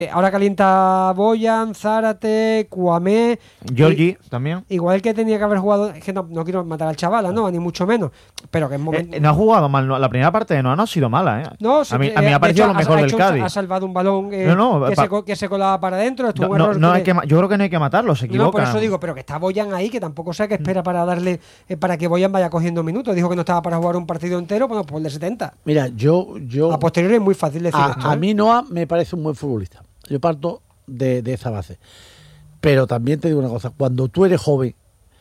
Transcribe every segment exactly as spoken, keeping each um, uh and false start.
Ahora calienta Boyan, Zárate, Kouamé. Giorgi también. Igual que tenía que haber jugado. Es que no, no quiero matar al chaval, ¿no? Ni mucho menos. Pero que es momento. Eh, no ha jugado mal. No, la primera parte de no, no ha sido mala, ¿eh? No, a, mí, a mí me ha parecido lo mejor ha, ha del hecho, Cádiz. Ha salvado un balón eh, no, no, que, pa, se, que se colaba para adentro. Esto no, un no, error no que hay que, yo creo que no hay que matarlo, se equivoca. No, por eso digo, pero que está Boyan ahí, que tampoco sé qué espera para darle. Eh, para que Boyan vaya cogiendo minutos. Dijo que no estaba para jugar un partido entero, bueno, pues el de setenta. Mira, yo. yo a posteriori es muy fácil decir a, esto. A ¿eh? mí Noah me parece un buen futbolista. Yo parto de, de esa base. Pero también te digo una cosa, cuando tú eres joven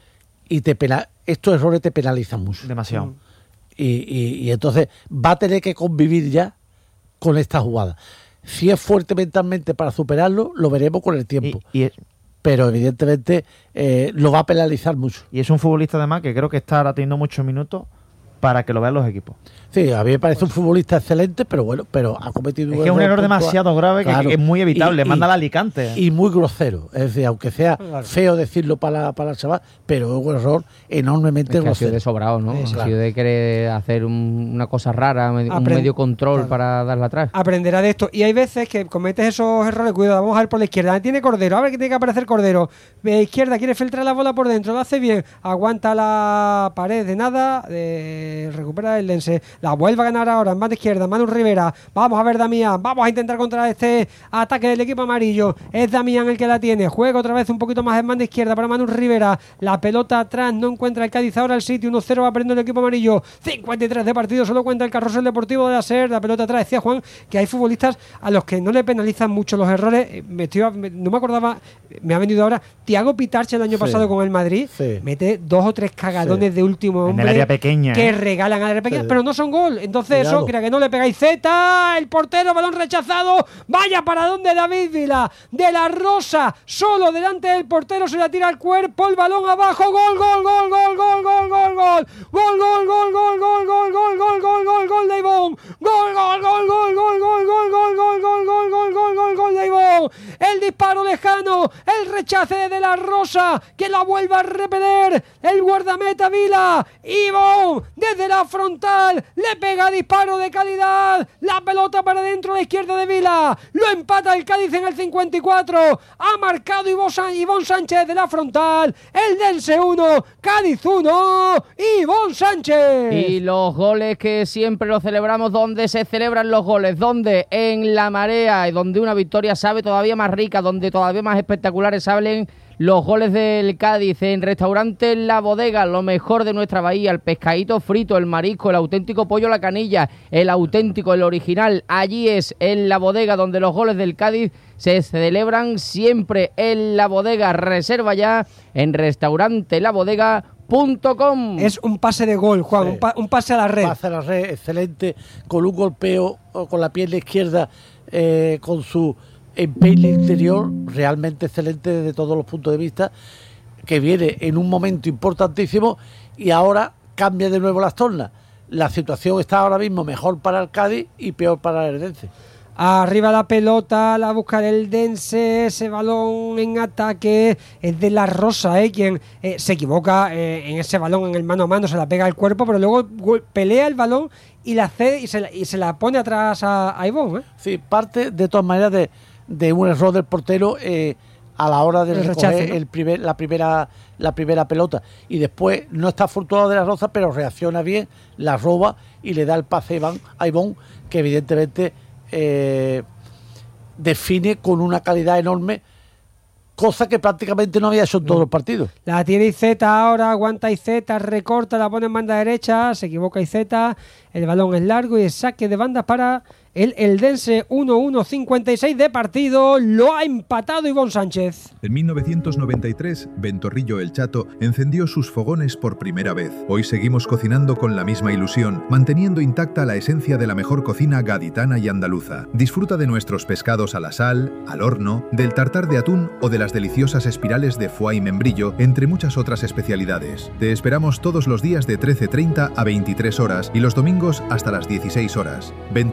y te pena, estos errores te penalizan mucho. Demasiado. Mm. Y, y, y entonces va a tener que convivir ya con esta jugada. Si es fuerte mentalmente para superarlo, lo veremos con el tiempo. Y, y es, pero evidentemente eh, lo va a penalizar mucho. Y es un futbolista además que creo que está ahora teniendo muchos minutos para que lo vean los equipos. Sí, a mí me parece un futbolista excelente, pero bueno, pero ha cometido es un que es un error puntual, demasiado grave, claro, que, que es muy evitable, y, manda y, al Alicante. Y muy grosero, es decir, aunque sea claro. feo decirlo para, para el chaval, pero es un error enormemente es que grosero. Ha sido de sobrado, ¿no? Sí, ha claro. sido de querer hacer un, una cosa rara, un Aprend- medio control claro. para darla atrás. Aprenderá de esto. Y hay veces que cometes esos errores. Cuidado, vamos a ver por la izquierda. Tiene Cordero, a ver que tiene que aparecer Cordero. De izquierda quiere filtrar la bola por dentro, lo hace bien. Aguanta la pared de nada, de... recupera el Lense. La vuelve a ganar ahora en banda izquierda, Manu Rivera. Vamos a ver Damián, vamos a intentar contra este ataque del equipo amarillo. Es Damián el que la tiene. Juega otra vez un poquito más en banda izquierda para Manu Rivera. La pelota atrás, no encuentra el Cádiz ahora el sitio. uno cero va perdiendo el equipo amarillo. cincuenta y tres de partido, solo cuenta el Carrusel Deportivo de la SER. La pelota atrás. Decía Juan que hay futbolistas a los que no le penalizan mucho los errores. Me estoy, me, no me acordaba, me ha venido ahora. Thiago Pitarch el año sí. pasado con el Madrid. Sí. Mete dos o tres cagadones sí. de último hombre. En el área pequeña. Que ¿eh? regalan al área pequeña, sí. pero no son gol. Entonces Cuidado. Eso, crea que no le pegáis Z, el portero, balón rechazado, vaya para donde David Vila, de la Rosa, solo delante del portero, se la tira al cuerpo, el balón abajo, gol, gol, gol, gol, gol, gol, gol, gol, gol, gol, gol, gol, gol, gol, gol, gol, gol, gol, gol de Ivón, gol, gol, gol, gol, gol, gol, gol, gol, gol, gol, gol, gol, gol, gol, gol de Ivón, el disparo lejano, el rechace de De la Rosa, que la vuelve a repeler, el guardameta Vila, Ivón, desde la frontal, le pega disparo de calidad, la pelota para dentro a la izquierda de Vila, lo empata el Cádiz en el cincuenta y cuatro, ha marcado Ivón Sánchez de la frontal, el Dense uno, Cádiz uno, Ivón Sánchez. Y los goles que siempre los celebramos, donde se celebran los goles, donde en la marea y donde una victoria sabe todavía más rica, donde todavía más espectaculares salen los goles del Cádiz. En Restaurante La Bodega, lo mejor de nuestra bahía, el pescadito frito, el marisco, el auténtico pollo a la canilla, el auténtico, el original. Allí es en La Bodega donde los goles del Cádiz se celebran siempre. En La Bodega, reserva ya en restaurante la bodega punto com. Es un pase de gol, Juan, sí. un, pa- un pase a la red. Pase a la red, excelente, con un golpeo con la pierna izquierda, eh, con su empeine interior, realmente excelente desde todos los puntos de vista, que viene en un momento importantísimo y ahora cambia de nuevo las tornas. La situación está ahora mismo mejor para el Cádiz y peor para el Dense. Arriba la pelota, la busca el Dense, ese balón en ataque, es de la Rosa, ¿eh? quien eh, se equivoca eh, en ese balón, en el mano a mano, se la pega al cuerpo, pero luego gol, pelea el balón y la cede y se la, y se la pone atrás a, a Ivón. ¿eh? Sí, parte de todas maneras de, de un error del portero eh, a la hora de el recoger rechazo, ¿no? el primer, la, primera, la primera pelota. Y después no está afortunado de la Rosa, pero reacciona bien, la roba y le da el pase a, Iván, a Ivón, que evidentemente Eh, define con una calidad enorme, cosa que prácticamente no había hecho en todos los partidos. La tiene Izeta ahora, aguanta Izeta, recorta, la pone en banda derecha, se equivoca Izeta, el balón es largo y el saque de banda para el Eldense. Uno uno, cincuenta y seis de partido, lo ha empatado Ivón Sánchez. En mil novecientos noventa y tres, Ventorrillo el Chato encendió sus fogones por primera vez. Hoy seguimos cocinando con la misma ilusión, manteniendo intacta la esencia de la mejor cocina gaditana y andaluza. Disfruta de nuestros pescados a la sal, al horno, del tartar de atún o de las deliciosas espirales de foie y membrillo, entre muchas otras especialidades. Te esperamos todos los días de trece treinta a veintitrés horas y los domingos hasta las dieciséis horas. Ventorrillo el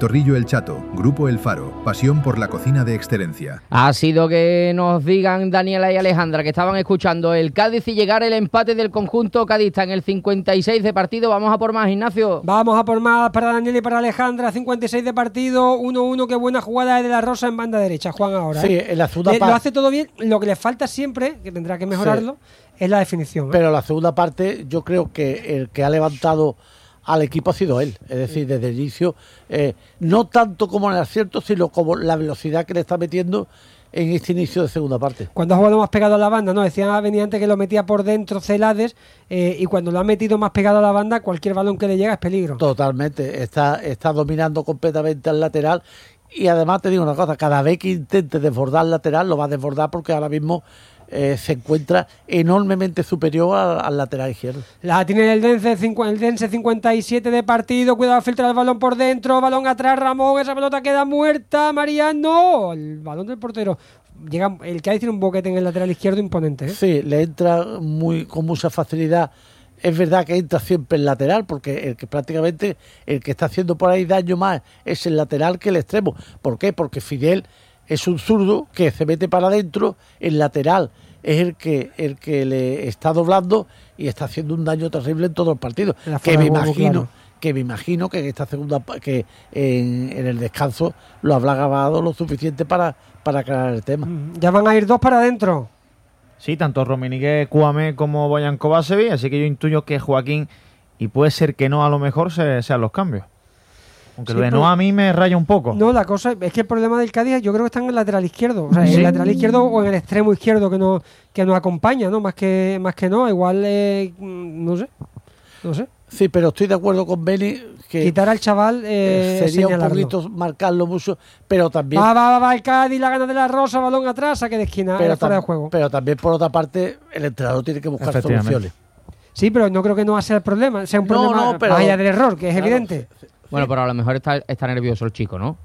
Chato, Grupo El Faro, pasión por la cocina de excelencia. Ha sido que nos digan Daniela y Alejandra que estaban escuchando el Cádiz y llegar el empate del conjunto cadista en el cincuenta y seis de partido. Vamos a por más, Ignacio. Vamos a por más para Daniela y para Alejandra. cincuenta y seis de partido, uno uno. Qué buena jugada de la Rosa en banda derecha, Juan, ahora. Sí, ¿eh? en la segunda eh, parte. Lo hace todo bien. Lo que le falta siempre, que tendrá que mejorarlo, sí, es la definición. ¿eh? Pero la segunda parte, yo creo que el que ha levantado al equipo ha sido él, es decir, desde el inicio, eh, no tanto como en el acierto, sino como la velocidad que le está metiendo en este inicio de segunda parte. Cuando ha jugado más pegado a la banda, no, decía venía antes que lo metía por dentro Celades, eh, y cuando lo ha metido más pegado a la banda, cualquier balón que le llega es peligro. Totalmente, está, está dominando completamente al lateral, y además te digo una cosa, cada vez que intente desbordar el lateral, lo va a desbordar porque ahora mismo Eh, se encuentra enormemente superior al, al lateral izquierdo. La tiene el Dense, cincu- el Dense cincuenta y siete de partido, cuidado, filtra el balón por dentro, balón atrás, Ramón, esa pelota queda muerta, Mariano, el balón del portero. Llega, el que hay tiene un boquete en el lateral izquierdo imponente, ¿eh? Sí, le entra muy con mucha facilidad. Es verdad que entra siempre el lateral, porque el que prácticamente el que está haciendo por ahí daño más es el lateral que el extremo. ¿Por qué? Porque Fidel es un zurdo que se mete para adentro, el lateral es el que el que le está doblando y está haciendo un daño terrible en todo el partido. Que me imagino, claro. que me imagino que en esta segunda que en, en el descanso lo habrá grabado lo suficiente para, para aclarar el tema. Ya van a ir dos para adentro. Sí, tanto Rominique Cuamé como Boyan Kovacevic, así que yo intuyo que Joaquín, y puede ser que no, a lo mejor se, sean los cambios. Aunque sí, lo de no a mí me raya un poco. No, la cosa es que el problema del Cádiz yo creo que está en el lateral izquierdo. O sea, en ¿Sí? el lateral izquierdo o en el extremo izquierdo que no que nos acompaña, ¿no? Más que más que no, igual eh, no sé. No sé. Sí, pero estoy de acuerdo con Beni que quitar al chaval eh, sería señalarlo. un poquito marcarlo mucho, pero también va, va, va, va el Cádiz, la gana de la Rosa, balón atrás, saque de esquina, pero fuera tam- de juego. Pero también por otra parte el entrenador tiene que buscar soluciones. Sí, pero no creo que no va a ser el problema, sea un No, problema no, pero- más allá del error, que es Claro, evidente. sí, sí. Bueno, pero a lo mejor está, está nervioso el chico, ¿no?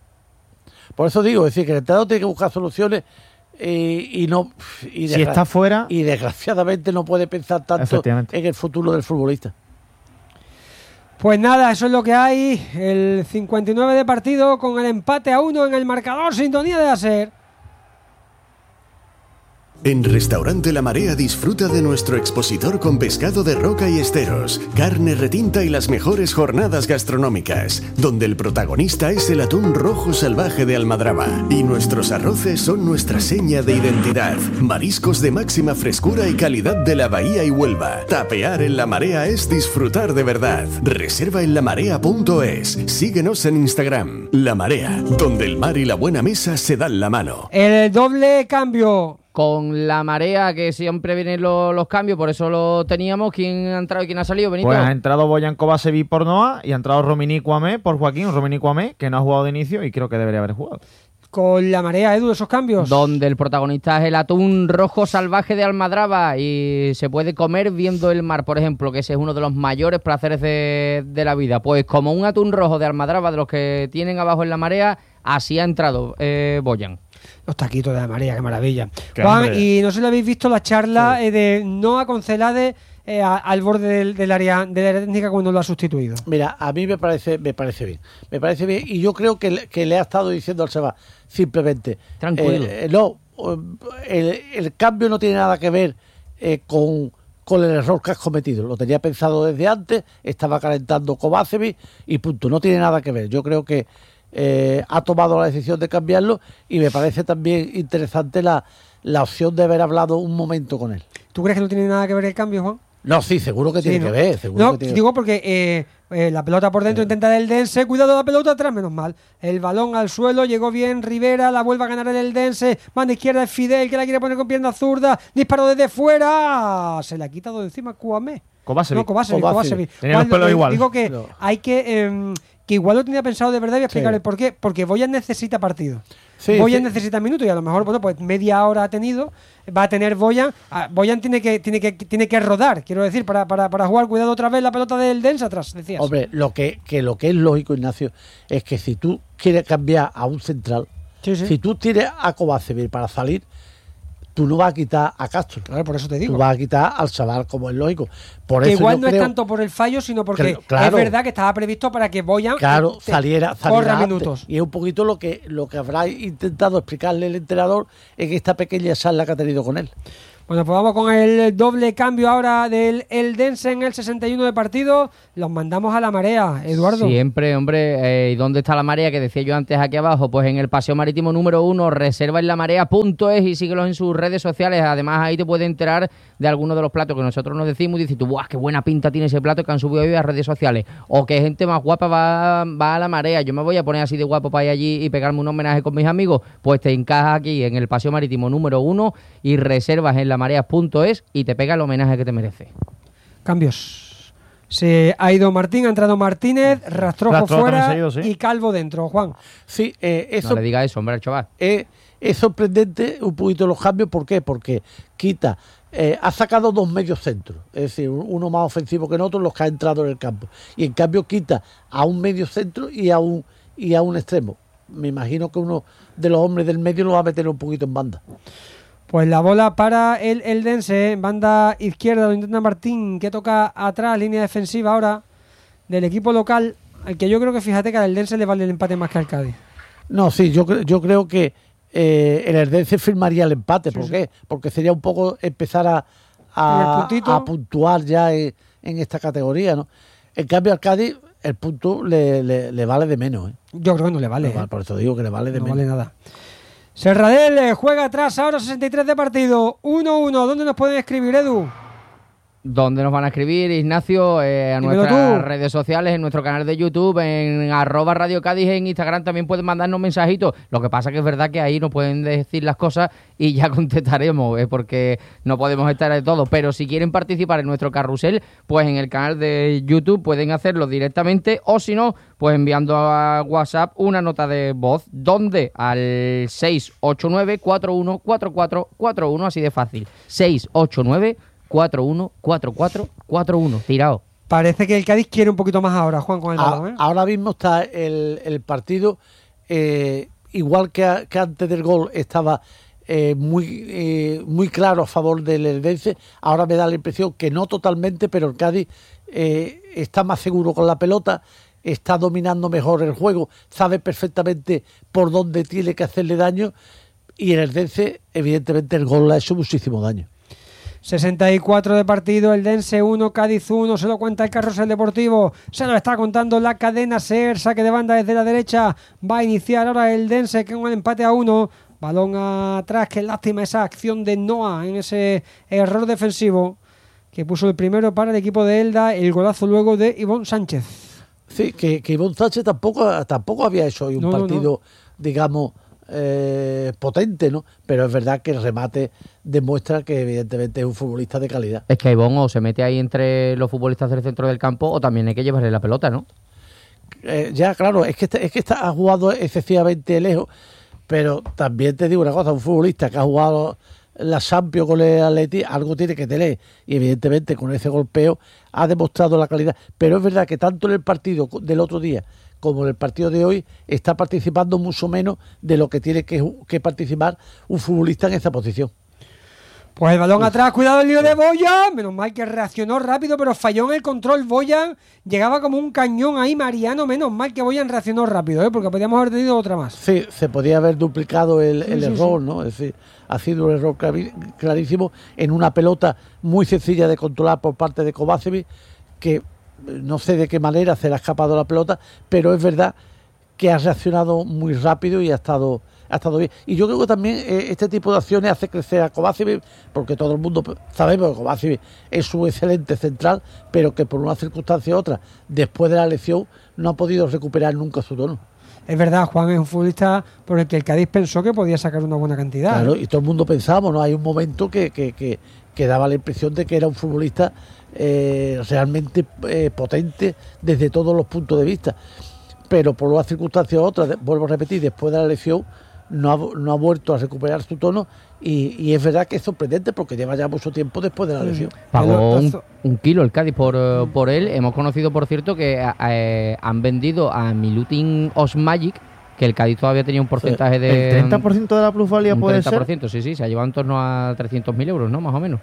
Por eso digo, es decir, que el entrenador tiene que buscar soluciones eh, y no y Si está fuera, y desgraciadamente no puede pensar tanto en el futuro del futbolista. Pues nada, eso es lo que hay. El cincuenta y nueve de partido con el empate a uno en el marcador. Sintonía de Aser. En Restaurante La Marea disfruta de nuestro expositor con pescado de roca y esteros, carne retinta y las mejores jornadas gastronómicas, donde el protagonista es el atún rojo salvaje de Almadraba y nuestros arroces son nuestra seña de identidad. Mariscos de máxima frescura y calidad de la Bahía y Huelva. Tapear en La Marea es disfrutar de verdad. Reserva en lamarea punto es. Síguenos en Instagram. La Marea, donde el mar y la buena mesa se dan la mano. El doble cambio. Con la marea, que siempre vienen lo, los cambios, por eso lo teníamos. ¿Quién ha entrado y quién ha salido, Benito? Pues ha entrado Boyan Kovacevic por Noah y ha entrado Rominique Cuamé por Joaquín. Rominique Cuamé, que no ha jugado de inicio y creo que debería haber jugado. Con la marea, Edu, esos cambios. Donde el protagonista es el atún rojo salvaje de Almadraba y se puede comer viendo el mar, por ejemplo, que ese es uno de los mayores placeres de, de la vida. Pues como un atún rojo de Almadraba, de los que tienen abajo en la marea, así ha entrado eh, Boyan. Los taquitos de la María, qué maravilla. Qué Juan, hambre. y no sé si lo habéis visto la charla sí. eh, de Noah con Celades eh, a, al borde del, del área de la área técnica cuando lo ha sustituido. Mira, a mí me parece me parece bien. Me parece bien y yo creo que, le- que le ha estado diciendo al Seba simplemente. Tranquilo. eh, no, el, el cambio no tiene nada que ver eh, con, con el error que has cometido. Lo tenía pensado desde antes, estaba calentando Kovacevic y punto. No tiene nada que ver. Yo creo que eh, ha tomado la decisión de cambiarlo y me parece también interesante la, la opción de haber hablado un momento con él. ¿Tú crees que no tiene nada que ver el cambio, Juan? No, sí, seguro que tiene Sí, ¿no? que ver. Seguro No, que tiene... digo porque eh, eh, la pelota por dentro intenta el Dense, cuidado la pelota atrás, menos mal. El balón al suelo, llegó bien Rivera, la vuelve a ganar el Eldense, banda izquierda es Fidel, que la quiere poner con pierna zurda, disparo desde fuera, se la ha quitado de encima Cuamé. Kovacevic. No, Kovacevic, Kovacevic. Kovacevic. Tenía los Juan, pelos eh, igual. Digo que No. hay que... eh, que igual lo tenía pensado de verdad y voy a explicar Sí. el por qué. Porque Boyan necesita partido. Sí, Boyan sí. necesita minutos y a lo mejor, bueno, pues media hora ha tenido, va a tener Boyan. Ah, Boyan tiene que, tiene que, tiene que rodar, quiero decir, para, para, para jugar. Cuidado otra vez la pelota del Dense atrás, decías. Hombre, lo que, que lo que es lógico, Ignacio, es que si tú quieres cambiar a un central, Sí, sí. si tú tienes a Kovacevic para salir, tú no vas a quitar a Castro. Claro, por eso te digo. Tú vas a quitar al chaval, como es lógico. Por que eso igual yo no creo, es tanto por el fallo, sino porque claro, es verdad que estaba previsto para que Boyan claro, saliera, saliera corra antes. minutos. Y es un poquito lo que, lo que habrá intentado explicarle el entrenador en esta pequeña charla que ha tenido con él. Bueno, pues vamos con el doble cambio ahora del Eldense en el sesenta y uno de partido. Los mandamos a la marea, Eduardo. Siempre, hombre. ¿Y eh, dónde está la marea? Que decía yo antes aquí abajo. Pues en el paseo marítimo número uno, reserva en la marea punto es y síguelos en sus redes sociales. Además, ahí te puedes enterar de algunos de los platos que nosotros nos decimos y dices tú, ¡buah, qué buena pinta tiene ese plato que han subido hoy a redes sociales! O qué gente más guapa va, va a la marea. Yo me voy a poner así de guapo para ir allí y pegarme un homenaje con mis amigos. Pues te encajas aquí en el paseo marítimo número uno y reservas en la marea punto es y te pega el homenaje que te merece. Cambios. Se ha ido Martín, ha entrado Martínez, Rastrojo, Rastrojo fuera ido, sí. y Calvo dentro. Juan. Sí, eh, eso, no le diga eso, hombre, al chaval. Eh, es sorprendente un poquito los cambios. ¿Por qué? Porque quita, eh, ha sacado dos medios centros, es decir, uno más ofensivo que en otro, los que ha entrado en el campo. Y en cambio quita a un medio centro y a un, y a un extremo. Me imagino que uno de los hombres del medio lo va a meter un poquito en banda. Pues la bola para el Eldense, banda izquierda, lo intenta Martín, que toca atrás, línea defensiva ahora del equipo local, al que yo creo que fíjate que al Eldense le vale el empate más que al Cádiz. No, sí, yo, yo creo que eh, el Eldense firmaría el empate. Sí, ¿Por sí. qué? Porque sería un poco empezar a, a, a puntuar ya en, en esta categoría, ¿no? En cambio al Cádiz el punto le, le, le vale de menos, ¿eh? Yo creo que no le vale. No, ¿eh? Por eso digo que le vale de no menos. No vale nada. Serradell juega atrás ahora, sesenta y tres de partido, uno uno. ¿Dónde nos pueden escribir, Edu? ¿Dónde nos van a escribir, Ignacio? Eh, a Dímelo nuestras tú. redes sociales, en nuestro canal de YouTube, en arroba Radio Cádiz, en Instagram también pueden mandarnos mensajitos. Lo que pasa que es verdad que ahí nos pueden decir las cosas y ya contestaremos, eh, porque no podemos estar de todo. Pero si quieren participar en nuestro carrusel, pues en el canal de YouTube pueden hacerlo directamente, o si no, pues enviando a WhatsApp una nota de voz, donde al seis ocho nueve, cuatro uno cuatro cuatro cuatro uno, así de fácil. seis ocho nueve, cuatro uno cuatro cuatro cuatro uno, tirado. Parece que el Cádiz quiere un poquito más ahora, Juan, con el balón, ¿eh? Ahora mismo está el, el partido, eh, igual que, a, que antes del gol estaba eh, muy, eh, muy claro a favor del Eldense. Ahora me da la impresión que no totalmente, pero el Cádiz eh, está más seguro con la pelota, está dominando mejor el juego, sabe perfectamente por dónde tiene que hacerle daño, y el Eldense, evidentemente, el gol le ha hecho muchísimo daño. sesenta y cuatro de partido, Eldense uno, Cádiz uno, se lo cuenta el Carrusel Deportivo, se lo está contando la cadena SER, saque de banda desde la derecha, va a iniciar ahora el Eldense con el empate a uno, balón atrás, qué lástima esa acción de Noah en ese error defensivo que puso el primero para el equipo de Elda, el golazo luego de Ivonne Sánchez. Sí, que, que Ivonne Sánchez tampoco, tampoco había hecho hoy un no, partido, no, no. digamos, Eh, potente, ¿no? Pero es verdad que el remate demuestra que evidentemente es un futbolista de calidad. Es que Ivonne o se mete ahí entre los futbolistas del centro del campo o también hay que llevarle la pelota, ¿no? Eh, ya, claro, es que, está, es que está, ha jugado excesivamente lejos, pero también te digo una cosa, un futbolista que ha jugado la Champions con el Atleti, algo tiene que tener, y evidentemente con ese golpeo ha demostrado la calidad, pero es verdad que tanto en el partido del otro día como en el partido de hoy está participando mucho menos de lo que tiene que, que participar un futbolista en esa posición. Pues el balón Uf. atrás, cuidado el lío de Boyan, menos mal que reaccionó rápido, pero falló en el control Boyan, llegaba como un cañón ahí Mariano, menos mal que Boyan reaccionó rápido, ¿eh? Porque podríamos haber tenido otra más. Sí, se podía haber duplicado el, sí, el sí, error, sí. ¿no? Es decir, ha sido un error clarísimo en una pelota muy sencilla de controlar por parte de Kovacevic, que no sé de qué manera se le ha escapado la pelota, pero es verdad que ha reaccionado muy rápido y ha estado, ha estado bien. Y yo creo que también eh, este tipo de acciones hace crecer a Kovacevic, porque todo el mundo sabemos que Kovacevic es un excelente central, pero que por una circunstancia u otra, después de la lesión, no ha podido recuperar nunca su tono. Es verdad, Juan es un futbolista por el que el Cádiz pensó que podía sacar una buena cantidad. Claro, y todo el mundo pensábamos, ¿no? Hay un momento que, que, que, que daba la impresión de que era un futbolista eh, realmente eh, potente desde todos los puntos de vista. Pero por unas circunstancias u otras, vuelvo a repetir, después de la lesión no ha, no ha vuelto a recuperar su tono, y, y es verdad que es sorprendente porque lleva ya mucho tiempo después de la lesión. Pagó un, un kilo el Cádiz por, uh, por él. Hemos conocido, por cierto, que eh, han vendido a Milutin Osmajic que el Cádiz todavía tenía un porcentaje de... ¿El treinta por ciento de la plusvalía puede treinta por ciento, ser? sí, sí, se ha llevado en torno a trescientos mil euros, ¿no? Más o menos.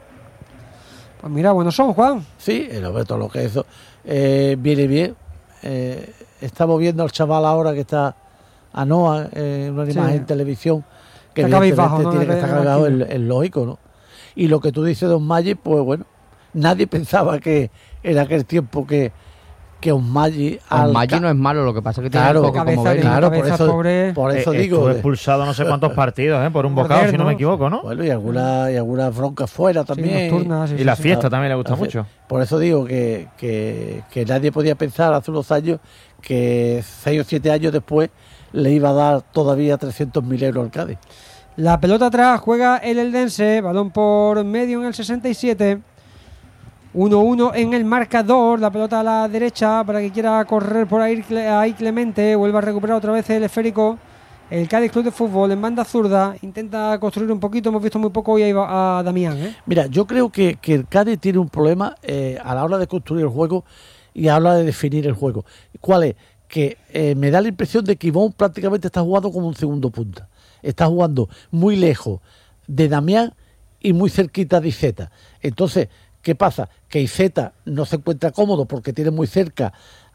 Pues mira, buenos son, Juan. Sí, el todo lo que eso eh, viene bien. Eh, estamos viendo al chaval ahora que está a Noa, eh, una imagen Sí. en televisión, que Está evidentemente cabizbajo, ¿no? tiene que En estar la cargado, esquina. es lógico, ¿no? Y lo que tú dices de Osmaggi, pues bueno, nadie pensaba que en aquel tiempo que, que Osmaggi... al Osmaggi ca- no es malo, lo que pasa es que Claro, tiene poco cabeza como de- ver. Claro, por cabeza, eso, pobre. por eso Eh, digo... Estuvo de- expulsado no sé cuántos partidos, ¿eh? Por un bocado, Morder, si no ¿no? me equivoco, ¿no? Bueno, y alguna, y alguna bronca fuera Sí, también. nocturnas, sí, Y sí, la sí. fiesta también le gusta Entonces, mucho. Por eso digo que, que, que nadie podía pensar hace unos años que seis o siete años después le iba a dar todavía trescientos mil euros al Cádiz. La pelota atrás juega el Eldense, balón por medio en el sesenta y siete. uno uno en el marcador, la pelota a la derecha para que quiera correr por ahí, ahí Clemente, vuelve a recuperar otra vez el esférico. El Cádiz Club de Fútbol en banda zurda intenta construir un poquito, hemos visto muy poco hoy a, a Damián. ¿eh? Mira, yo creo que, que el Cádiz tiene un problema eh, a la hora de construir el juego y a la hora de definir el juego. ¿Cuál es? Que eh, me da la impresión de que Ivón prácticamente está jugando como un segundo punta. Está jugando muy lejos de Damián y muy cerquita de Iceta. Entonces, ¿qué pasa? Que Iceta no se encuentra cómodo porque tiene muy cerca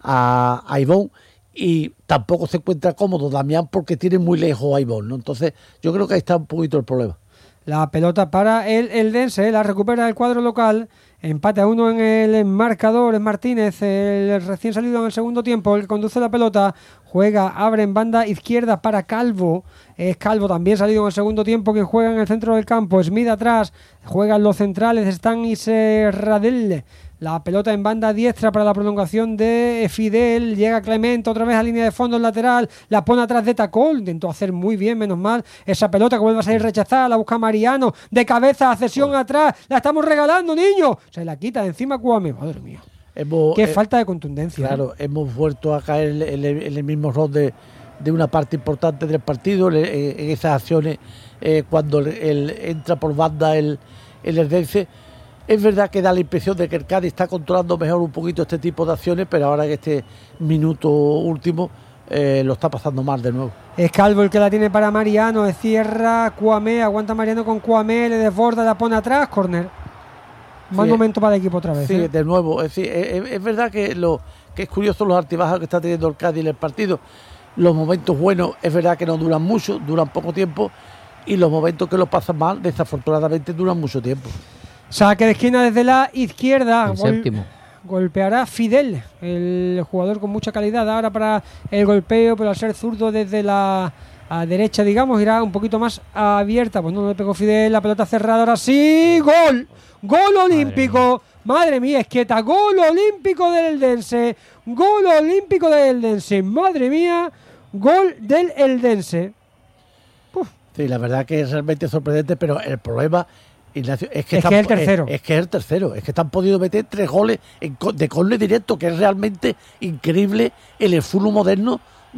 a, a Ivón, y tampoco se encuentra cómodo Damián porque tiene muy lejos a Ivón, ¿no? Entonces, yo creo que ahí está un poquito el problema. La pelota para el Eldense, la recupera el cuadro local. Empate a uno en el marcador. Es Martínez, el recién salido en el segundo tiempo, el que conduce la pelota. Juega, abre en banda izquierda para Calvo. Es Calvo también salido en el segundo tiempo, quien juega en el centro del campo. Smith atrás, juegan los centrales, Stan y Serradell. La pelota en banda diestra para la prolongación de Fidel. Llega Clemente otra vez a línea de fondo, el lateral. La pone atrás de Tacol. Intentó hacer muy bien, menos mal. Esa pelota que vuelve a salir rechazada. La busca Mariano. De cabeza, a cesión atrás. La estamos regalando, niño. Se la quita de encima Cuame. Madre mía. Hemos, Qué eh, falta de contundencia. Claro, hemos vuelto a caer en, en- en el mismo rol de, de una parte importante del partido, en, en esas acciones eh, cuando el, el- entra por banda el, el Eldense. Es verdad que da la impresión de que el Cádiz está controlando mejor un poquito este tipo de acciones, pero ahora en este minuto último eh, lo está pasando mal de nuevo. Es Calvo el que la tiene para Mariano. Cierra Cuame. Aguanta Mariano con Cuame. Le desborda, la pone atrás. Corner. Mal Sí, momento para el equipo otra vez. Sí, ¿eh? de nuevo, es, decir, es, es- es verdad que lo que es curioso los altibajos que está teniendo el Cádiz en el partido. Los momentos buenos es verdad que no duran mucho, duran poco tiempo, y los momentos que los pasan mal, desafortunadamente, duran mucho tiempo. Saque de esquina desde la izquierda. El Gol- séptimo. Golpeará Fidel, el jugador con mucha calidad ahora para el golpeo, pero al ser zurdo desde la a derecha, digamos, irá un poquito más abierta. Pues no, no le pegó Fidel, la pelota cerrada. Ahora sí, gol. Gol olímpico. Madre mía, Esqueta. Gol olímpico del Eldense. Gol olímpico del Eldense. Madre mía, gol del Eldense. Sí, la verdad que es realmente sorprendente, pero el problema, Ignacio, es que, Es están- que es el tercero. Es, es que es el tercero. Es que están podido meter tres goles en co- de córner directo, que es realmente increíble en el fútbol moderno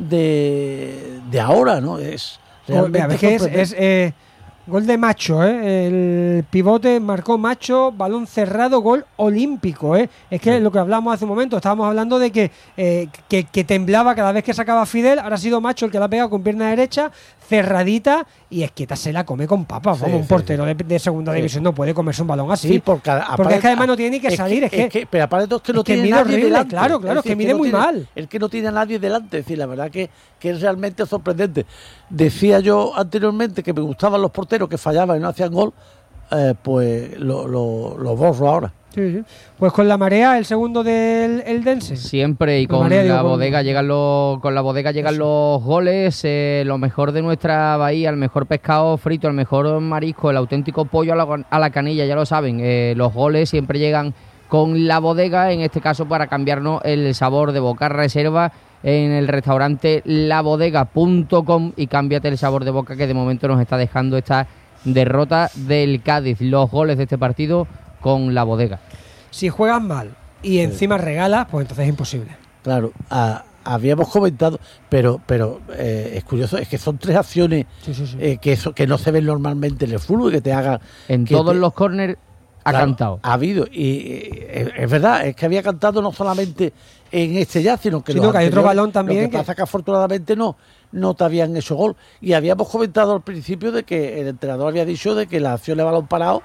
de, de ahora, ¿no? Es Gol, realmente mira, ves que es, sorprendente. es, eh, gol de Macho, ¿eh? El pivote marcó Macho, balón cerrado, gol olímpico, ¿eh? Es que lo que hablamos hace un momento, estábamos hablando de que, eh, que, que temblaba cada vez que sacaba Fidel. Ahora ha sido Macho el que la ha pegado con pierna derecha, cerradita, y Esqueta se la come con papas. Sí, Vamos, un sí, portero de, de segunda Sí. división no puede comerse un balón así. Sí, porque, porque aparte- es que además no tiene ni que salir, es que, pero aparte es que no es que tiene mide nadie horrible, delante. claro, claro, Es que decir, mide no muy tiene- mal. El que no tiene a nadie delante, es decir, la verdad que, que es realmente sorprendente. Decía yo anteriormente que me gustaban los porteros que fallaban y no hacían gol, eh, pues lo, lo, lo borro ahora. sí, sí. Pues con la marea, el segundo del Eldense. Siempre, y Con con María, digo, la con- bodega llegan los con la bodega llegan los goles, eh, lo mejor de nuestra bahía, el mejor pescado frito, el mejor marisco, el auténtico pollo a la, a la canilla, ya lo saben. Eh, los goles siempre llegan con la bodega, en este caso para cambiarnos el sabor de boca. Reserva en el restaurante la bodega punto com y cámbiate el sabor de boca que de momento nos está dejando esta derrota del Cádiz. Los goles de este partido con la bodega. Si juegas mal y encima regalas, pues entonces es imposible. Claro, a- habíamos comentado, pero pero eh, es curioso, es que son tres acciones Sí, sí, sí. eh, que eso que no se ven normalmente en el fútbol, que te hagan... En que todos te- los córneres ha Claro, cantado. Ha habido, y, y es, es verdad, es que había cantado no solamente en este ya, sino que, Sino los que hay otro anteriores. balón también Lo que que- pasa que afortunadamente no, no te habían hecho gol. Y habíamos comentado al principio de que el entrenador había dicho de que la acción de balón parado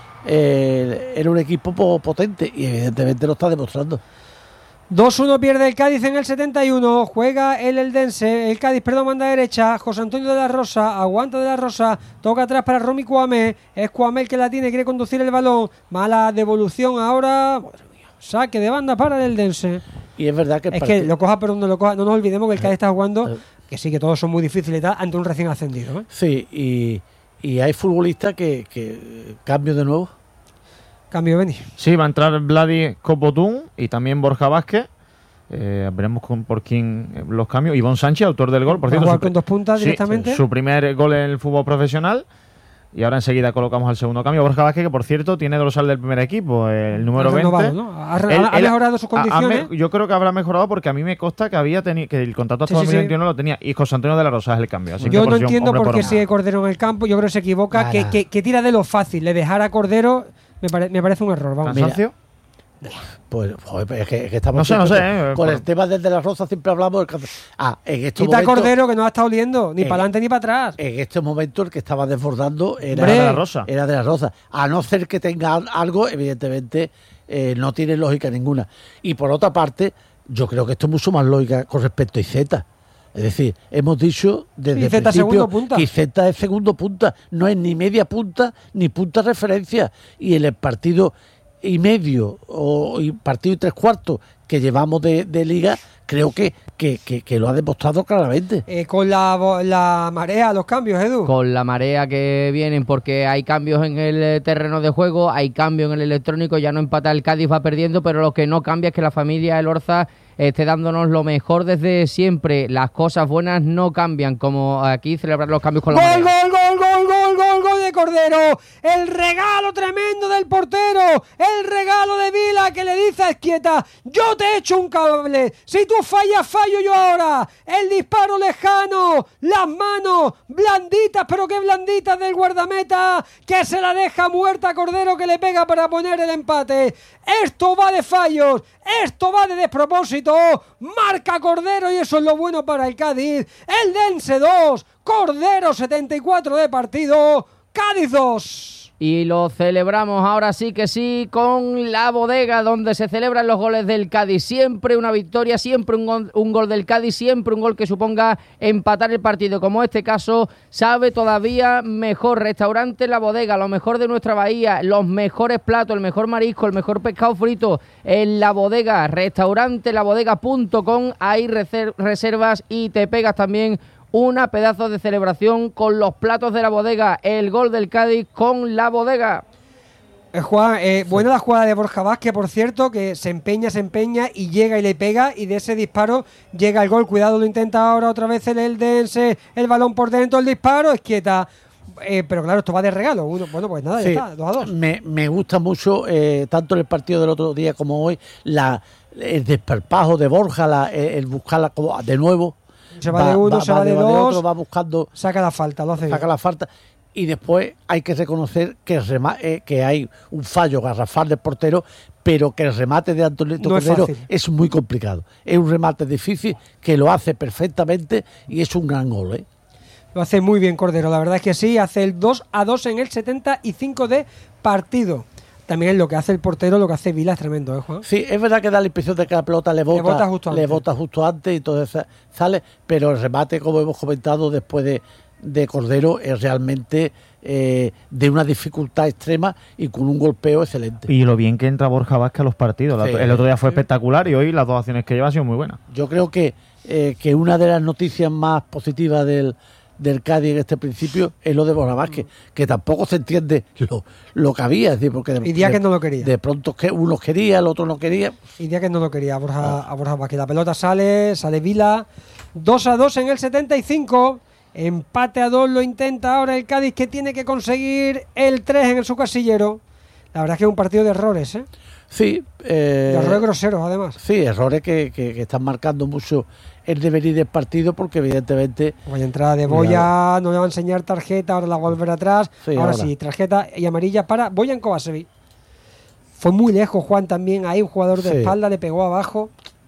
eh, era un equipo potente, y evidentemente lo está demostrando. dos uno pierde el Cádiz en el setenta y uno, juega el Eldense, el Cádiz, perdón, manda derecha, José Antonio de la Rosa, aguanta de la Rosa, toca atrás para Romy Cuamé, es Cuamé el que la tiene, quiere conducir el balón, mala devolución ahora, madre mía, saque de banda para el Eldense. Y es verdad que el es partido... que lo coja, pero no lo coja, no nos olvidemos que el Cádiz está jugando, que sí, que todos son muy difíciles y tal, ante un recién ascendido, ¿eh? Sí, y, y hay futbolistas que, que cambio de nuevo. Cambio, Beni. Sí, va a entrar Vladi Copotún y también Borja Vázquez. Eh, veremos con, por quién eh, los cambios. Ivonne Sánchez, autor del gol. Por ¿Va cierto, a jugar su, con dos puntas sí, directamente? Su primer gol en el fútbol profesional. Y ahora enseguida colocamos al segundo cambio. Borja Vázquez, que por cierto tiene dorsal del primer equipo, el número Ha veinte. ¿no? Ha, él, ha mejorado sus condiciones. Ha, ha, yo creo que habrá mejorado porque a mí me consta que había teni, que el contrato hasta sí, dos mil veintiuno sí, sí. lo tenía. Y José Antonio de la Rosa es el cambio. Así yo que no entiendo por qué por sigue Cordero en el campo. Yo creo que se equivoca. Que, que, que tira de lo fácil. Le dejar a Cordero me, pare, me parece un error. Vamos. ¿Cansancio? Pues, joder, es, que, es que estamos no sé, no sé, eh, con por... el tema desde la Rosa siempre hablamos del... Ah, en estos Quita momentos, Cordero, que no ha estado oliendo ni para adelante ni para atrás. En este momento el que estaba desbordando era Hombre, de la Rosa. Era de la Rosa. A no ser que tenga algo, evidentemente eh, no tiene lógica ninguna. Y por otra parte, yo creo que esto es mucho más lógica con respecto a Iceta. Es decir, hemos dicho desde sí, el principio punta. que Iceta es segundo punta, no es ni media punta ni punta referencia. Y en el partido y medio o y partido y tres cuartos que llevamos de, de liga, creo que, que, que, que lo ha demostrado claramente. Eh, con la, la marea, los cambios, Edu. Con la marea que vienen, porque hay cambios en el terreno de juego, hay cambios en el electrónico, ya no empata el Cádiz, va perdiendo, pero lo que no cambia es que la familia Elorza esté dándonos lo mejor desde siempre. Las cosas buenas no cambian, como aquí celebrar los cambios con la ¡Gol, marea. gol, gol, gol, gol, gol, gol de Cordero! El regalo tremendo del portero, el regalo de Vila que le dice a Esquieta: yo te echo un cable, si tú fallas, fallo yo ahora. El disparo lejano, las manos blanditas, pero qué blanditas del guardameta, que se la deja muerta a Cordero, que le pega para poner el empate. Esto va de fallos, esto va de despropósito. Marca Cordero y eso es lo bueno para el Cádiz. El Dense dos, Cordero setenta y cuatro de partido, Cádiz dos. Y lo celebramos ahora sí que sí con la bodega donde se celebran los goles del Cádiz. Siempre una victoria, siempre un gol, un gol del Cádiz, siempre un gol que suponga empatar el partido. Como este caso, sabe todavía mejor. Restaurante La Bodega, lo mejor de nuestra bahía, los mejores platos, el mejor marisco, el mejor pescado frito en La Bodega. Restaurante la bodega punto com, hay reservas y te pegas también una pedazo de celebración con los platos de La Bodega, el gol del Cádiz con La Bodega. Eh, Juan, eh, buena la jugada de Borja Vázquez, por cierto, que se empeña, se empeña y llega y le pega, y de ese disparo llega el gol. Cuidado, lo intenta ahora otra vez el Eldense, el balón por dentro, el disparo, es quieta. Eh, pero claro, esto va de regalo. Uno, bueno, pues nada, sí, ya está, dos a dos. Me, me gusta mucho, eh, tanto en el partido del otro día como hoy, la, el desperpajo de Borja, la, el buscarla como de nuevo. Se va, va de uno, va, se va, va de, de dos, otro, va buscando, saca la falta, lo hace saca bien. la falta, y después hay que reconocer que, el rema, eh, que hay un fallo garrafal del portero, pero que el remate de Antonio no Cordero es, es muy complicado. Es un remate difícil que lo hace perfectamente y es un gran gol, ¿eh? Lo hace muy bien Cordero, la verdad es que sí, hace el dos a dos en el setenta y cinco de partido. También lo que hace el portero, lo que hace Vila es tremendo, ¿eh, Juan? Sí, es verdad que da la impresión de que la pelota le bota, le bota justo antes, le bota justo antes y todo eso sale, pero el remate, como hemos comentado después de, de Cordero, es realmente eh, de una dificultad extrema y con un golpeo excelente. Y lo bien que entra Borja Vázquez a los partidos. Sí, el otro día fue sí. espectacular y hoy las dos acciones que lleva han sido muy buenas. Yo creo que, eh, que una de las noticias más positivas del del Cádiz en este principio es lo de Borja Vázquez, que tampoco se entiende lo, lo que había, es decir, porque de, y día de, que no lo quería. De pronto que uno quería, el otro no quería. Y día que no lo quería a Borja, ah. a Borja Vázquez. La pelota sale, sale Vila, dos a dos en el setenta y cinco, empate a dos lo intenta ahora el Cádiz, que tiene que conseguir el tres en su casillero. La verdad es que es un partido de errores, ¿eh? Sí. Eh, de errores groseros, además. Sí, errores que, que, que están marcando mucho el devenir del partido, porque evidentemente... Vaya entrada de Boya, no le va a enseñar tarjeta, ahora la va a volver atrás. Sí, ahora, ahora sí, tarjeta y amarilla para Boyan Kovacevic. Fue muy lejos Juan también, ahí un jugador de sí. espalda le pegó abajo.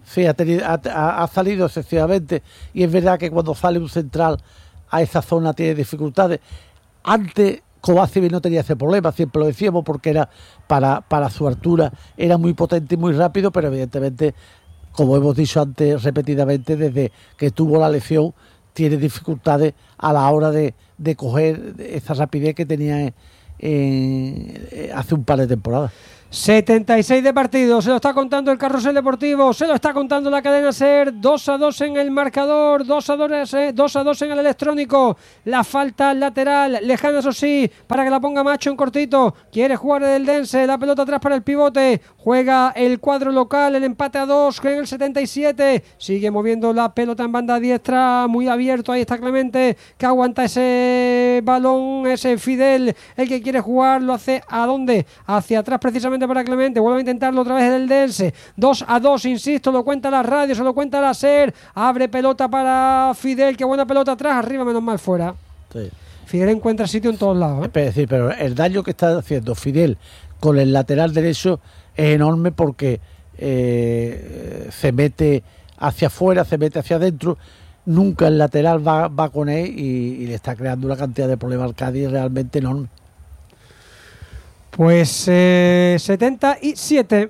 Sí, ha, tenido, ha, ha salido excesivamente, y es verdad que cuando sale un central a esa zona tiene dificultades. Antes Kovacevic no tenía ese problema, siempre lo decíamos, porque era para, para su altura era muy potente y muy rápido, pero evidentemente, como hemos dicho antes repetidamente, desde que tuvo la lesión tiene dificultades a la hora de, de coger esa rapidez que tenía en, en, hace un par de temporadas. setenta y seis de partido, se lo está contando el Carrusel Deportivo, se lo está contando la cadena SER, dos a dos en el marcador, dos a dos en el electrónico, la falta lateral, lejana eso sí, para que la ponga Macho en cortito, quiere jugar el Eldense, la pelota atrás para el pivote, juega el cuadro local, el empate a dos en el setenta y siete, sigue moviendo la pelota en banda diestra, muy abierto, ahí está Clemente, que aguanta ese balón, ese Fidel, el que quiere jugar, lo hace ¿a dónde? Hacia atrás precisamente para Clemente, vuelve a intentarlo otra vez el Eldense, dos a dos, insisto, lo cuenta la radio, se lo cuenta la SER, abre pelota para Fidel, qué buena pelota atrás, arriba menos mal fuera. Sí. Fidel encuentra sitio en todos lados, ¿eh? Es decir, pero el daño que está haciendo Fidel con el lateral derecho es enorme, porque eh, se mete hacia afuera, se mete hacia adentro, nunca el lateral va, va con él y, y le está creando una cantidad de problemas al Cádiz realmente enorme. Pues eh, setenta y siete.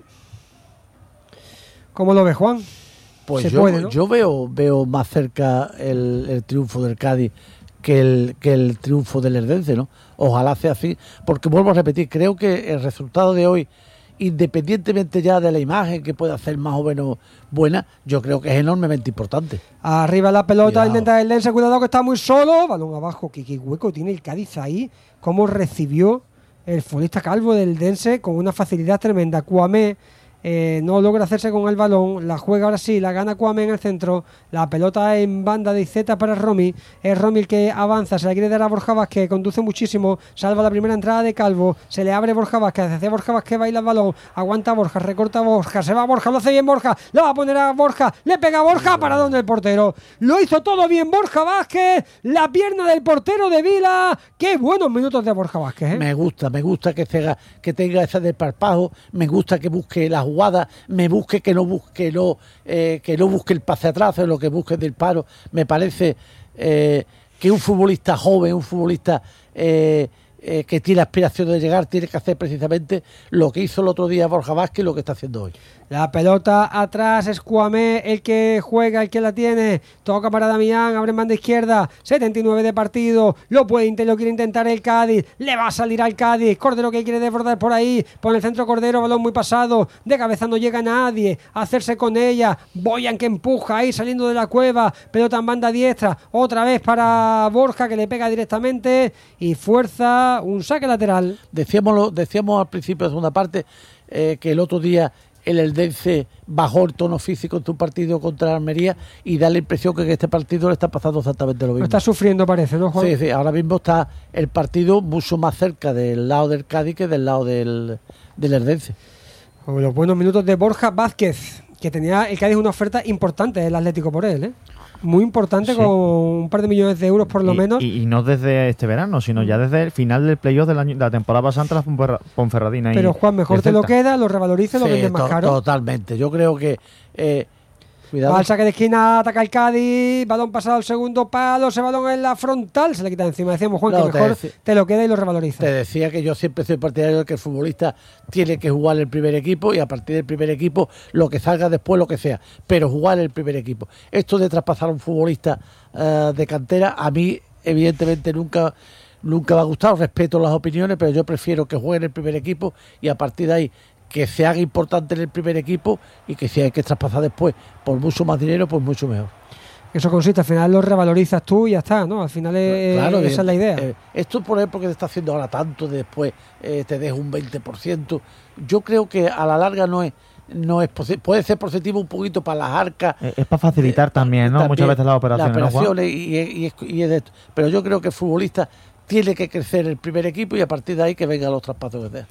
¿Cómo lo ves, Juan? Pues yo, puede, ¿no? yo veo veo más cerca el, el triunfo del Cádiz que el que el triunfo del Eldense, ¿no? Ojalá sea así, porque vuelvo a repetir, creo que el resultado de hoy, independientemente ya de la imagen que pueda ser más o menos buena, yo creo que es enormemente importante. Arriba la pelota, cuidado. Intenta el Eldense, cuidado que está muy solo, balón abajo, que qué hueco tiene el Cádiz ahí, cómo recibió el futbolista calvo del Eldense con una facilidad tremenda. Kouamé eh, no logra hacerse con el balón, la juega ahora sí, la gana Kouamé en el centro, la pelota en banda de Iceta para Romy, es Romy el que avanza, se la quiere dar a Borja Vázquez, conduce muchísimo, salva la primera entrada de Calvo, se le abre Borja Vázquez, hace Borja Vázquez, baila el balón, aguanta Borja, recorta Borja, se va Borja, lo hace bien Borja, lo va a poner a Borja, le pega a Borja, para donde el portero, lo hizo todo bien Borja Vázquez, la pierna del portero de Vila, qué buenos minutos de Borja Vázquez, ¿eh? Me gusta, me gusta que tenga, que tenga ese desparpajo, me gusta que busque la jugada, me busque que no busque no, eh, que no busque el pase atrás, o lo que busque del paro. Me parece eh, que un futbolista joven, un futbolista eh, eh, que tiene aspiración de llegar, tiene que hacer precisamente lo que hizo el otro día Borja Vázquez y lo que está haciendo hoy. La pelota atrás, es Kouamé el que juega, el que la tiene, toca para Damián, abre en banda izquierda, setenta y nueve de partido, lo puede, lo quiere intentar el Cádiz, le va a salir al Cádiz, Cordero que quiere desbordar por ahí, por el centro Cordero, balón muy pasado, de cabeza no llega nadie, a hacerse con ella, Boyan que empuja ahí saliendo de la cueva, pelota en banda diestra, otra vez para Borja que le pega directamente y fuerza un saque lateral. Decíamos, decíamos al principio de la segunda parte eh, que el otro día el Eldense bajó el tono físico en su partido contra la Almería y da la impresión que en este partido le está pasando exactamente lo mismo. Lo está sufriendo, parece, ¿no, Juan? Sí, sí, ahora mismo está el partido mucho más cerca del lado del Cádiz que del lado del, del Eldense. Con los buenos minutos de Borja Vázquez, que tenía el Cádiz una oferta importante del Atlético por él, ¿eh? Muy importante, sí, con un par de millones de euros por lo y, menos. Y, y no desde este verano, sino ya desde el final del playoff del año, de la temporada pasada ante la Ponferradina. Pero Juan, mejor te lo queda, lo revaloriza y sí, lo vendes más to- caro. Totalmente, yo creo que... Eh, Va al saque de esquina, ataca el Cádiz, balón pasado al segundo palo, ese balón en la frontal, se le quita encima. Decíamos, Juan, no, que mejor te, te lo queda y lo revaloriza. Te decía que yo siempre soy partidario de que el futbolista tiene que jugar el primer equipo y a partir del primer equipo lo que salga después, lo que sea, pero jugar el primer equipo. Esto de traspasar a un futbolista uh, de cantera, a mí evidentemente nunca... Nunca me ha gustado, respeto las opiniones, pero yo prefiero que juegue en el primer equipo y a partir de ahí que se haga importante en el primer equipo y que si hay que traspasar después por mucho más dinero, pues mucho mejor. Eso consiste, al final lo revalorizas tú y ya está, ¿no? Al final es, claro, esa bien, es la idea. Eh, esto por ejemplo que te está haciendo ahora tanto, de después eh, te deja un veinte por ciento, yo creo que a la larga no es no es puede ser positivo un poquito para las arcas. Es, es para facilitar eh, también, ¿no? También, muchas veces las operaciones. Las operaciones ¿no, y, y, y, y es de esto. Pero yo creo que el futbolista tiene que crecer el primer equipo y a partir de ahí que vengan los traspasos que sea.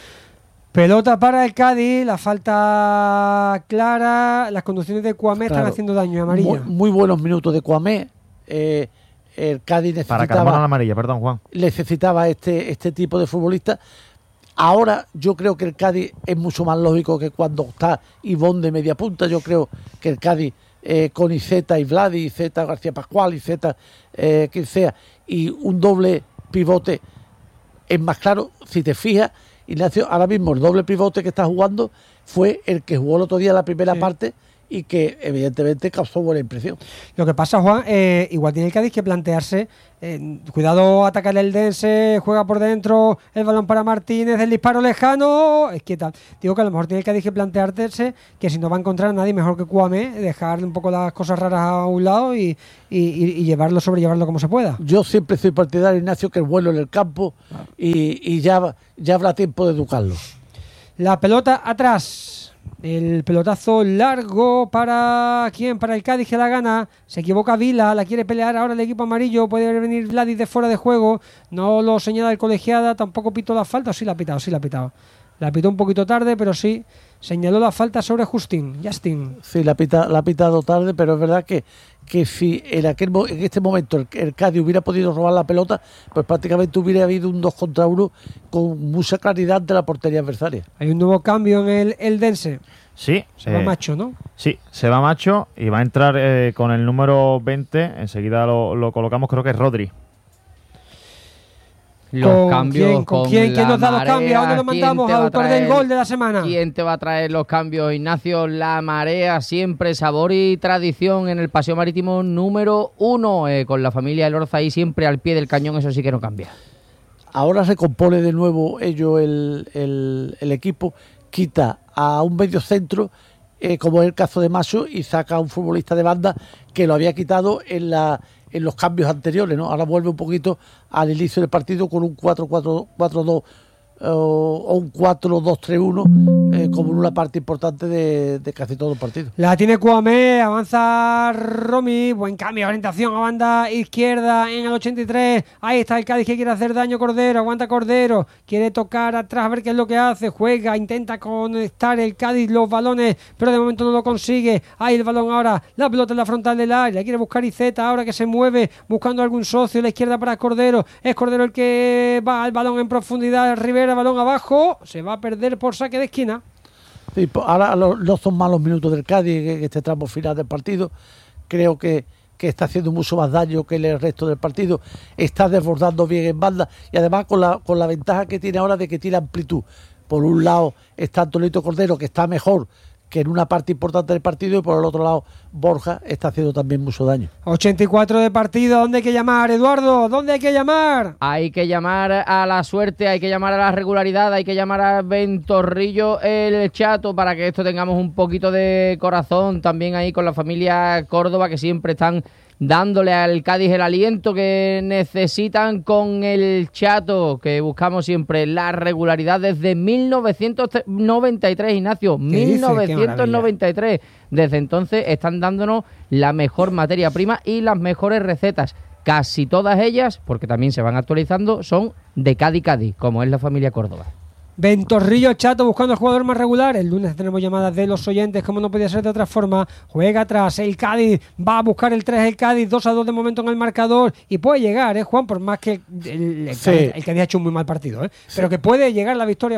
Pelota para el Cádiz, la falta clara, las conducciones de Kouamé claro, están haciendo daño, amarilla. Muy, muy buenos minutos de Kouamé. Eh, el Cádiz necesitaba... Para Carmona la amarilla, perdón, Juan. Necesitaba este, este tipo de futbolista. Ahora yo creo que el Cádiz es mucho más lógico que cuando está Ivón de media punta. Yo creo que el Cádiz eh, con Iceta y Vladi, Iceta García Pascual, Iceta eh, quien sea, y un doble pivote es más claro. Si te fijas, Ignacio, ahora mismo el doble pivote que está jugando fue el que jugó el otro día la primera sí. parte y que evidentemente causó buena impresión. Lo que pasa, Juan, eh, igual tiene el Cádiz que plantearse, eh, cuidado atacar el Dense, juega por dentro, el balón para Martínez, el disparo lejano, es que tal. Digo que a lo mejor tiene el Cádiz que plantearse que si no va a encontrar a nadie mejor que Cuamé, dejar un poco las cosas raras a un lado y, y, y llevarlo, sobrellevarlo como se pueda. Yo siempre soy partidario, Ignacio, que es bueno en el campo y, y ya, ya habrá tiempo de educarlo. La pelota atrás. El pelotazo largo para ¿quién? Para el Cádiz que la gana. Se equivoca Vila, la quiere pelear ahora el equipo amarillo. Puede venir Vladis de fuera de juego. No lo señala el colegiada. Tampoco pitó la falta. Sí la ha pitado, sí la ha pitado. La pitó un poquito tarde, pero sí señaló la falta sobre Justin. Justin. Sí, la ha pitado, la ha pitado tarde, pero es verdad que, que si en, aquel, en este momento el, el Cádiz hubiera podido robar la pelota, pues prácticamente hubiera habido un dos contra uno con mucha claridad de la portería adversaria. Hay un nuevo cambio en el, el Dense. Sí. Se va eh, Macho, ¿no? Sí, se va Macho y va a entrar eh, con el número veinte. Enseguida lo, lo colocamos, creo que es Rodri. Los ¿Con cambios quién? ¿Con quién? ¿Quién nos da los cambios? ¿A dónde lo mandamos? Autor del gol de la semana. ¿Quién te va a traer los cambios, Ignacio? La Marea, siempre sabor y tradición en el Paseo Marítimo número uno, eh, con la familia Elorza ahí siempre al pie del cañón, eso sí que no cambia. Ahora se compone de nuevo ello el, el, el equipo, quita a un medio centro, eh, como es el caso de Macho, y saca a un futbolista de banda que lo había quitado en la en los cambios anteriores, ¿no? Ahora vuelve un poquito al inicio del partido con un cuatro cuatro dos uh, o un cuatro dos tres uno eh, como una parte importante de, de casi todo el partido. La tiene Cuamé, avanza Romy, buen cambio, orientación a banda izquierda en el ochenta y tres, ahí está el Cádiz que quiere hacer daño, Cordero, aguanta Cordero, quiere tocar atrás a ver qué es lo que hace, juega, intenta conectar el Cádiz los balones, pero de momento no lo consigue, ahí el balón ahora, la pelota en la frontal del área, quiere buscar Iceta ahora que se mueve, buscando algún socio, la izquierda para Cordero, es Cordero el que va al balón en profundidad, Rivera, balón abajo, se va a perder por saque de esquina. Sí, ahora no son malos minutos del Cádiz en este tramo final del partido. Creo que, que está haciendo mucho más daño que el resto del partido. Está desbordando bien en banda y además con la, con la ventaja que tiene ahora de que tiene amplitud. Por un lado está Antonito Cordero, que está mejor que en una parte importante del partido, y por el otro lado Borja está haciendo también mucho daño. ochenta y cuatro de partido, ¿dónde hay que llamar, Eduardo? ¿Dónde hay que llamar? Hay que llamar a la suerte, hay que llamar a la regularidad, hay que llamar a Ventorrillo el Chato para que esto tengamos un poquito de corazón también ahí con la familia Córdoba, que siempre están dándole al Cádiz el aliento que necesitan con el Chato, que buscamos siempre la regularidad desde mil novecientos noventa y tres, Ignacio, mil novecientos noventa y tres. Desde entonces están dándonos la mejor materia prima y las mejores recetas. Casi todas ellas, porque también se van actualizando, son de Cádiz Cádiz, como es la familia Córdoba. Ventorrillo Chato buscando al jugador más regular. El lunes tenemos llamadas de los oyentes, como no podía ser de otra forma. Juega atrás, el Cádiz va a buscar el tres, el Cádiz, dos a dos de momento en el marcador, y puede llegar, ¿eh, Juan? Por más que el, el, sí. Cádiz, el Cádiz ha hecho un muy mal partido, ¿eh? Sí. Pero que puede llegar la victoria,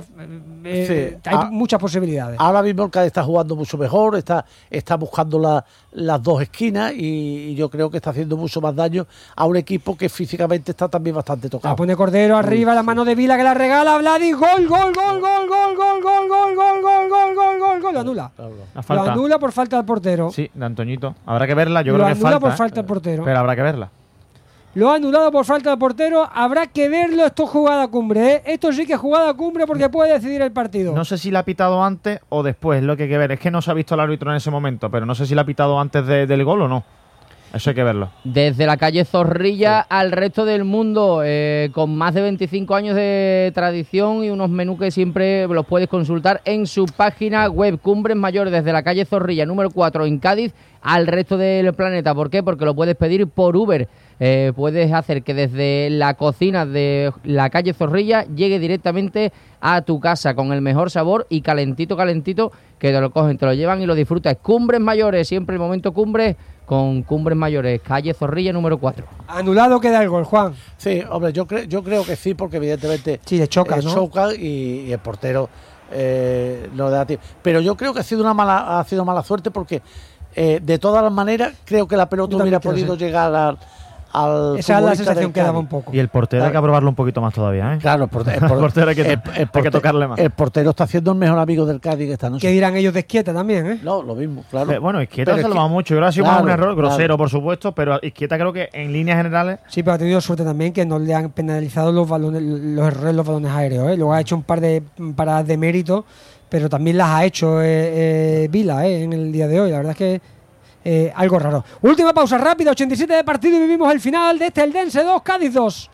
eh, sí. hay a, muchas posibilidades. Ahora mismo el Cádiz está jugando mucho mejor, está, está buscando la, las dos esquinas, y, y yo creo que está haciendo mucho más daño a un equipo que físicamente está también bastante tocado. La pone Cordero arriba, la mano de Vila que la regala, Vladi, gol, gol. Gol, gol, gol, gol, gol, gol, gol, gol, gol, gol, gol, gol, lo anula. Lo anula por falta del portero. Sí, de Antoñito. Habrá que verla, yo lo creo que falta. Lo anula por falta del portero. Pero habrá que verla. Lo ha anulado por falta del portero, habrá que verlo. Esto es jugada cumbre, ¿eh? Esto sí que es jugada cumbre porque puede decidir el partido. No sé si la ha pitado antes o después, lo que hay que ver. Es que no se ha visto el árbitro en ese momento, pero no sé si la ha pitado antes de, del gol o no. Eso hay que verlo. Desde la calle Zorrilla sí. al resto del mundo, eh, con más de veinticinco años de tradición y unos menús que siempre los puedes consultar en su página web. Cumbres Mayores, desde la calle Zorrilla número cuatro en Cádiz, al resto del planeta. ¿Por qué? Porque lo puedes pedir por Uber. Eh, puedes hacer que desde la cocina de la calle Zorrilla llegue directamente a tu casa con el mejor sabor y calentito, calentito, que te lo cogen, te lo llevan y lo disfrutas. Cumbres Mayores, siempre el momento cumbre con Cumbres Mayores, calle Zorrilla número cuatro. Anulado queda el gol, Juan. Sí, hombre, yo, cre- yo creo que sí, porque evidentemente sí, le choca, eh, ¿no? choca y, y el portero eh, lo da tiempo. Pero yo creo que ha sido una mala, ha sido mala suerte porque eh, de todas las maneras creo que la pelota hubiera podido ser. llegar al, al esa es la futbolista sensación del que daba Cádiz. un poco. Y el portero Claro. hay que probarlo un poquito más todavía, ¿eh? Claro, el, porte- el, El por- portero hay que, el- el hay que porte- tocarle más. El portero está siendo el mejor amigo del Cádiz esta noche. ¿Qué dirán ellos de Izquieta también, eh? No, lo mismo, claro. Eh, bueno, Izquieta Pero se es lo que- va mucho. Yo creo que ha sido claro, más un error grosero, claro. por supuesto, pero Izquieta creo que en líneas generales Sí, pero ha tenido suerte también que no le han penalizado los balones, los errores en los balones aéreos, ¿eh? Luego ha hecho un par de paradas de mérito, pero también las ha hecho eh, eh, Vila eh, en el día de hoy. La verdad es que eh, algo raro. Última pausa rápida, ochenta y siete de partido y vivimos el final de este Eldense dos, Cádiz dos.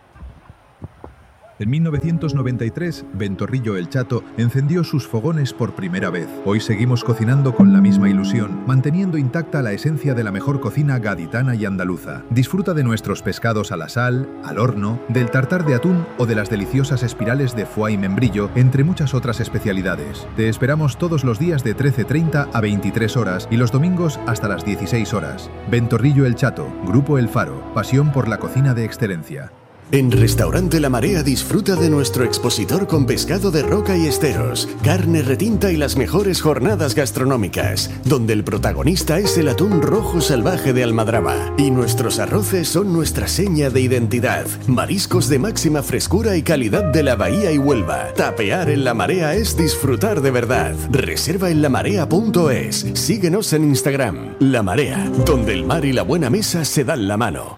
En mil novecientos noventa y tres, Ventorrillo El Chato encendió sus fogones por primera vez. Hoy seguimos cocinando con la misma ilusión, manteniendo intacta la esencia de la mejor cocina gaditana y andaluza. Disfruta de nuestros pescados a la sal, al horno, del tartar de atún o de las deliciosas espirales de foie y membrillo, entre muchas otras especialidades. Te esperamos todos los días de trece treinta a veintitrés horas y los domingos hasta las dieciséis horas. Ventorrillo El Chato, Grupo El Faro, pasión por la cocina de excelencia. En Restaurante La Marea disfruta de nuestro expositor con pescado de roca y esteros, carne retinta y las mejores jornadas gastronómicas, donde el protagonista es el atún rojo salvaje de Almadraba y nuestros arroces son nuestra seña de identidad. Mariscos de máxima frescura y calidad de la Bahía y Huelva. Tapear en La Marea es disfrutar de verdad. Reserva en lamarea punto es. Síguenos en Instagram. La Marea, donde el mar y la buena mesa se dan la mano.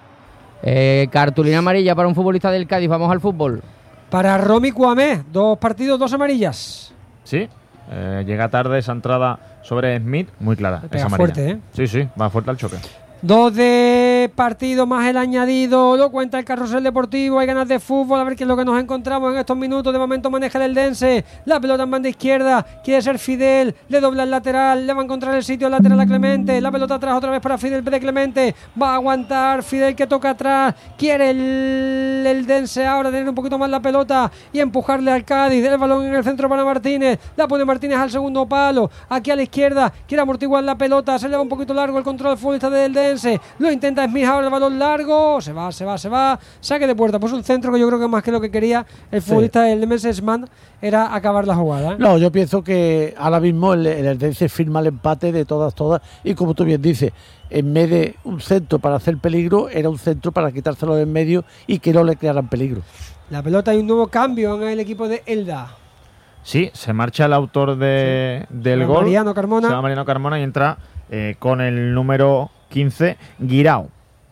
Eh, cartulina amarilla para un futbolista del Cádiz. Vamos al fútbol. Para Romy Cuamé, dos partidos, dos amarillas. sí. Eh, llega tarde esa entrada sobre Smith, muy clara. Le pega Esa amarilla. fuerte, ¿eh? Sí, sí, va fuerte al choque. Dos de partido más el añadido, lo cuenta el Carrusel Deportivo, hay ganas de fútbol, a ver qué es lo que nos encontramos en estos minutos. De momento maneja el Eldense, la pelota en banda izquierda, quiere ser Fidel, le dobla el lateral, le va a encontrar el sitio lateral a Clemente, la pelota atrás otra vez para Fidel de Clemente, va a aguantar Fidel que toca atrás, quiere el Eldense ahora tener un poquito más la pelota y empujarle al Cádiz, el balón en el centro para Martínez, la pone Martínez al segundo palo, aquí a la izquierda, quiere amortiguar la pelota, se le va un poquito largo el control futbolista del Eldense. Lo intenta Smith ahora, el balón largo, se va, se va, se va, saque de puerta, pues un centro que yo creo que más que lo que quería el futbolista del M S Sman era acabar la jugada, ¿eh? No, yo pienso que ahora mismo el, el Eldense firma el empate de todas, todas, y como tú bien dices, en vez de un centro para hacer peligro, era un centro para quitárselo de en medio y que no le crearan peligro. La pelota, hay un nuevo cambio en el equipo de Elda. Sí, se marcha el autor de, Sí. del Se llama gol. Mariano Carmona. Se llama Mariano Carmona y entra eh, con el número quince, Guirao.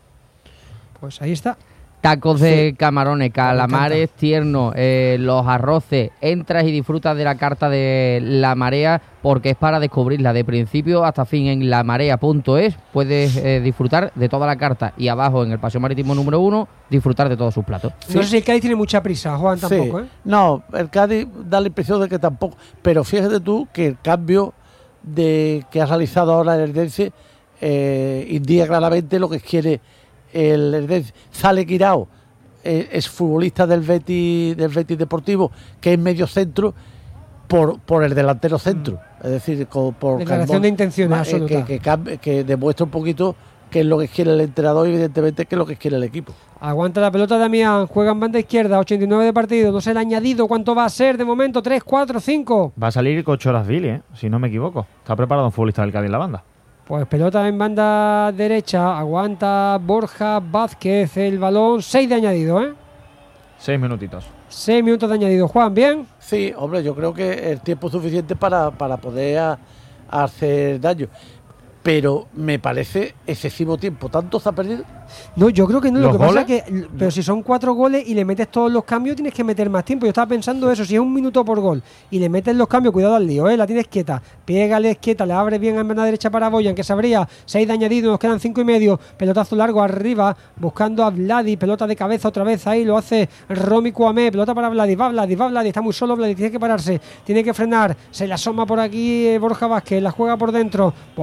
Pues ahí está. Tacos de camarones, calamares encanta. tiernos, eh, los arroces. Entras y disfrutas de la carta de La Marea porque es para descubrirla de principio hasta fin en lamarea punto es. Puedes eh, disfrutar de toda la carta y abajo en el Paseo Marítimo número uno disfrutar de todos sus platos. No sé si el Cádiz tiene mucha prisa, Juan, tampoco, Sí. ¿eh? No, el Cádiz da la impresión de que tampoco. Pero fíjate tú que el cambio de que ha realizado ahora el Eldense eh, indica claramente lo que quiere el Eldense. Sale Guirao, eh, es futbolista del Betis, del Betis Deportivo, que es medio centro por, por el delantero centro. Mm. Es decir, con, por Declaración Carmona, de intenciones eh, absoluta. que, que, cambie- que demuestra un poquito qué es lo que quiere el entrenador y evidentemente qué es lo que quiere el equipo. Aguanta la pelota Damián, juega en banda izquierda, ochenta y nueve de partido, no sé el añadido, ¿cuánto va a ser de momento? tres, cuatro, cinco. Va a salir Cochorazvili, ¿eh? Si no me equivoco. Está preparado un futbolista del Cádiz en la banda. Pues pelota en banda derecha, aguanta Borja Vázquez el balón, seis de añadido, ¿eh? Seis minutitos. seis minutos de añadido. Juan, ¿bien? Sí, hombre, yo creo que el tiempo es suficiente para, para poder a, a hacer daño. Pero me parece excesivo tiempo. ¿Tanto se ha perdido? No, yo creo que no. Lo ¿Los que pasa goles? es que, pero si son cuatro goles y le metes todos los cambios, tienes que meter más tiempo. Yo estaba pensando eso, si es un minuto por gol y le metes los cambios, cuidado al lío, ¿eh? La tienes quieta, pégale quieta, le abre bien en banda derecha para Boyan, que se abría, seis de añadido, nos quedan cinco y medio, pelotazo largo arriba, buscando a Vladi, pelota de cabeza otra vez, ahí lo hace Romy Cuamé, pelota para Vladi, va Vladi, va Vladi, está muy solo Vladi, tiene que pararse, tiene que frenar, se le asoma por aquí eh, Borja Vázquez, la juega por dentro, pelota más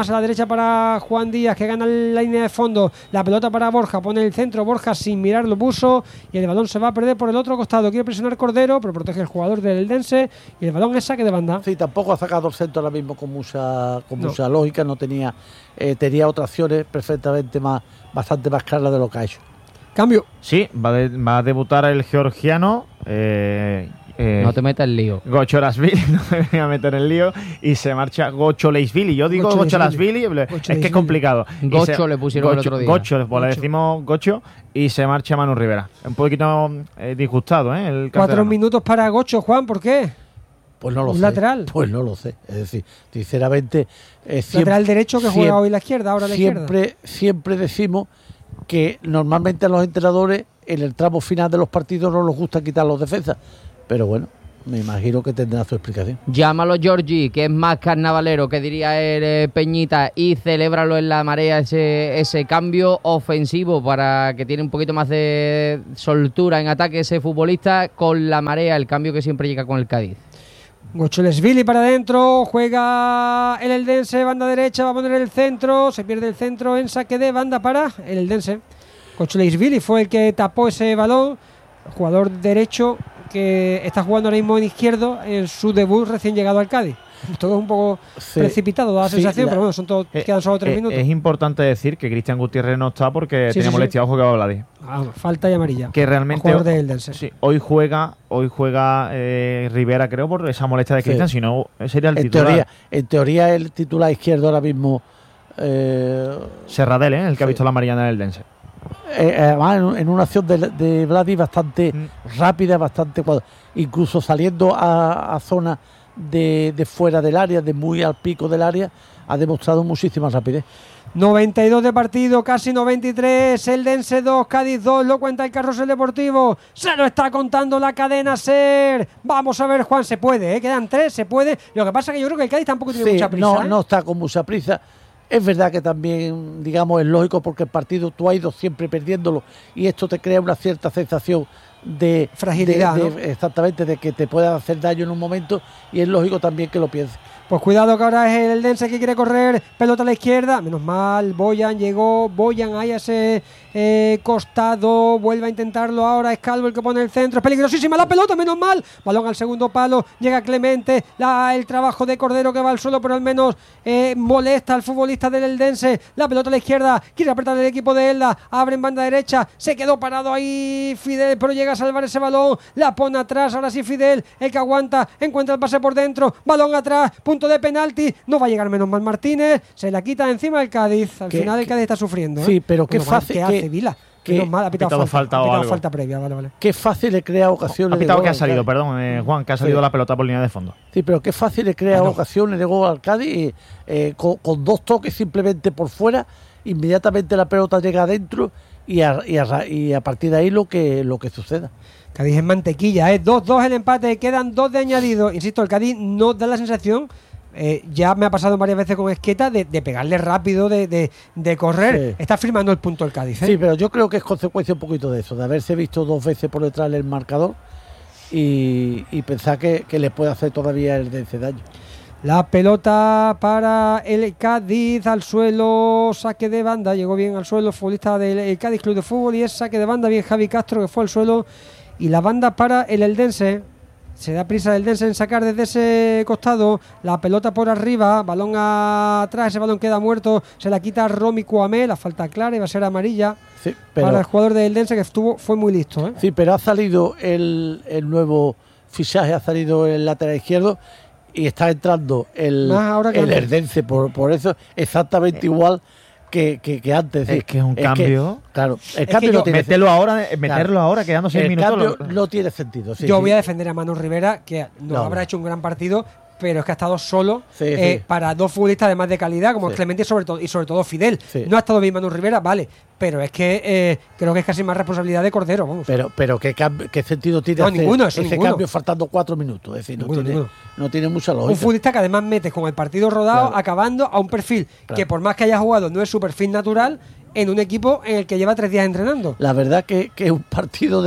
más a la derecha para Juan Díaz, que gana la línea de fondo. La pelota para Borja, pone el centro. Borja sin mirar lo puso y el balón se va a perder por el otro costado. Quiere presionar Cordero, pero protege el jugador del Eldense y el balón es saque de banda. Sí, tampoco ha sacado el centro ahora mismo con mucha, con No. mucha lógica. No tenía, eh, tenía otras acciones perfectamente más, bastante más claras de lo que ha hecho. Cambio. Sí, va, de- va a debutar el georgiano. Eh, eh, No te metas en lío. Gocholasvili, no me voy a meter en lío, y se marcha Gocholeisvili. Yo digo Gocholeisvili. Gocholasvili, es que Gocholeisvili. es complicado. Y Gocho se- le pusieron el Gocho- otro día. Gocho, pues le Gocho. decimos Gocho, y se marcha Manu Rivera. Un poquito eh, disgustado, ¿eh? El Cuatro canterano. minutos para Gocho, Juan, ¿por qué? Pues no lo Un sé. lateral. Pues no lo sé. Es decir, sinceramente, eh, siempre, Lateral derecho que juega siempre- hoy la izquierda, ahora la izquierda. siempre, siempre decimos que normalmente a los entrenadores en el tramo final de los partidos no les gusta quitar los defensas. Pero bueno, me imagino que tendrá su explicación. Llámalo Giorgi, que es más carnavalero, que diría el eh, Peñita, y celébralo en la marea ese, ese cambio ofensivo para que tiene un poquito más de soltura en ataque ese futbolista con la marea, el cambio que siempre llega con el Cádiz. Gocholasvili para adentro, juega el Eldense, banda derecha, va a poner el centro, se pierde el centro en saque de banda para el Eldense. Gocholasvili fue el que tapó ese balón, jugador derecho que está jugando ahora mismo en izquierdo en su debut recién llegado al Cádiz. Todo es un poco Sí. precipitado, da la Sí, sensación, la- pero bueno, son todos, Eh, quedan solo tres eh, minutos. Es importante decir que Cristian Gutiérrez no está porque Sí, tenía sí, sí. molestia ojo que va a Vladi. Ah, falta y amarilla. Que realmente Jugador del Eldense. sí, hoy juega, hoy juega eh, Rivera, creo, por esa molestia de Sí. Cristian, si no sería el En titular. teoría, en teoría el titular izquierdo ahora mismo eh, Serradell, ¿eh? El que ha Sí. visto la Mariana del Dense. eh, además en, en una acción de, de Vladi bastante Mm. rápida, bastante cuadra- incluso saliendo a, a zona de, de fuera del área, de muy al pico del área, ha demostrado muchísima rapidez. noventa y dos de partido, casi noventa y tres, Eldense dos, Cádiz dos, lo cuenta el Carrusel Deportivo, se lo está contando la cadena SER. Vamos a ver, Juan, se puede, ¿eh? Quedan tres, se puede. Lo que pasa es que yo creo que el Cádiz tampoco tiene Sí, mucha prisa. no, ¿eh? no está con mucha prisa. Es verdad que también, digamos, es lógico porque el partido tú has ido siempre perdiéndolo y esto te crea una cierta sensación de Fragilidad, de- de- ¿no? exactamente, de que te pueda hacer daño en un momento y es lógico también que lo pienses. Pues cuidado que ahora es el Eldense que quiere correr, pelota a la izquierda, menos mal, Boyan llegó, Boyan ahí a ese eh, costado, vuelve a intentarlo ahora, es Calvo el que pone el centro, es peligrosísima la pelota, menos mal, balón al segundo palo, llega Clemente, la, el trabajo de Cordero que va al suelo, pero al menos eh, molesta al futbolista del Eldense, la pelota a la izquierda, quiere apretar el equipo de Elda, abre en banda derecha, se quedó parado ahí Fidel, pero llega a salvar ese balón, la pone atrás, ahora sí Fidel, el que aguanta, encuentra el pase por dentro, balón atrás, punto de penalti, no va a llegar menos mal Martínez, se la quita de encima el Cádiz, al Que- final el que- Cádiz está sufriendo. ¿eh? Sí, pero qué Menos mal, fácil ¿qué que- hace Vila? que- Menos mal, ha pitado, pitado falta, falta ha o pitado algo. falta previa, vale, vale. Qué fácil le crea ocasiones Ha de pitado gol que ha al salido, Cádiz. perdón, eh, Juan, que ha salido Sí. la pelota por línea de fondo. Sí, pero qué fácil le crea Ah, no. ocasiones de gol al Cádiz y, eh, con, con dos toques simplemente por fuera, inmediatamente la pelota llega adentro y a, y a- y a partir de ahí lo que, lo que suceda. Cádiz es mantequilla, ¿eh? dos dos el empate, quedan dos de añadido. Insisto, el Cádiz no da la sensación, eh, ya me ha pasado varias veces con Esqueta, de, de pegarle rápido, de, de, de correr. Sí. Está firmando el punto el Cádiz, ¿eh? Sí, pero yo creo que es consecuencia un poquito de eso, de haberse visto dos veces por detrás del marcador y, y pensar que, que le puede hacer todavía el Dense daño. La pelota para el Cádiz al suelo, saque de banda, llegó bien al suelo el futbolista del el Cádiz Club de Fútbol y es saque de banda, bien Javi Castro que fue al suelo y la banda para el Eldense. Se da prisa el Eldense en sacar desde ese costado, la pelota por arriba, balón atrás, ese balón queda muerto, se la quita Romy Cuamé, la falta clara y va a ser amarilla Sí, pero, para el jugador del Eldense que estuvo, fue muy listo, ¿eh? sí, pero ha salido el, el nuevo fichaje, ha salido el lateral izquierdo y está entrando el, Más ahora que el antes. Eldense, por, por eso exactamente igual que, que, que antes. Es sí. que es un cambio. claro, el que cambio yo- no tiene Meterlo ahora, eh, meterlo ahora, quedando seis el minutos. cambio lo- no tiene sentido. sí, Yo sí. voy a defender a Manu Rivera, que no, No, habrá no. hecho un gran partido, pero es que ha estado solo Sí, eh, sí. para dos futbolistas además de calidad, como Sí. Clemente y sobre todo, y sobre todo Fidel. Sí. No ha estado bien Manu Rivera, vale, pero es que eh, creo que es casi más responsabilidad de Cordero, vamos. Pero, pero ¿qué, cam- qué sentido tiene No, hacer ninguno, eso ese ninguno. cambio faltando cuatro minutos? Es decir, no, Ninguno, tiene, ninguno. no tiene mucha Un lógica. futbolista que además metes con el partido rodado, Claro. acabando a un perfil Claro. que por más que haya jugado no es su perfil natural en un equipo en el que lleva tres días entrenando. La verdad que, que es un partido de,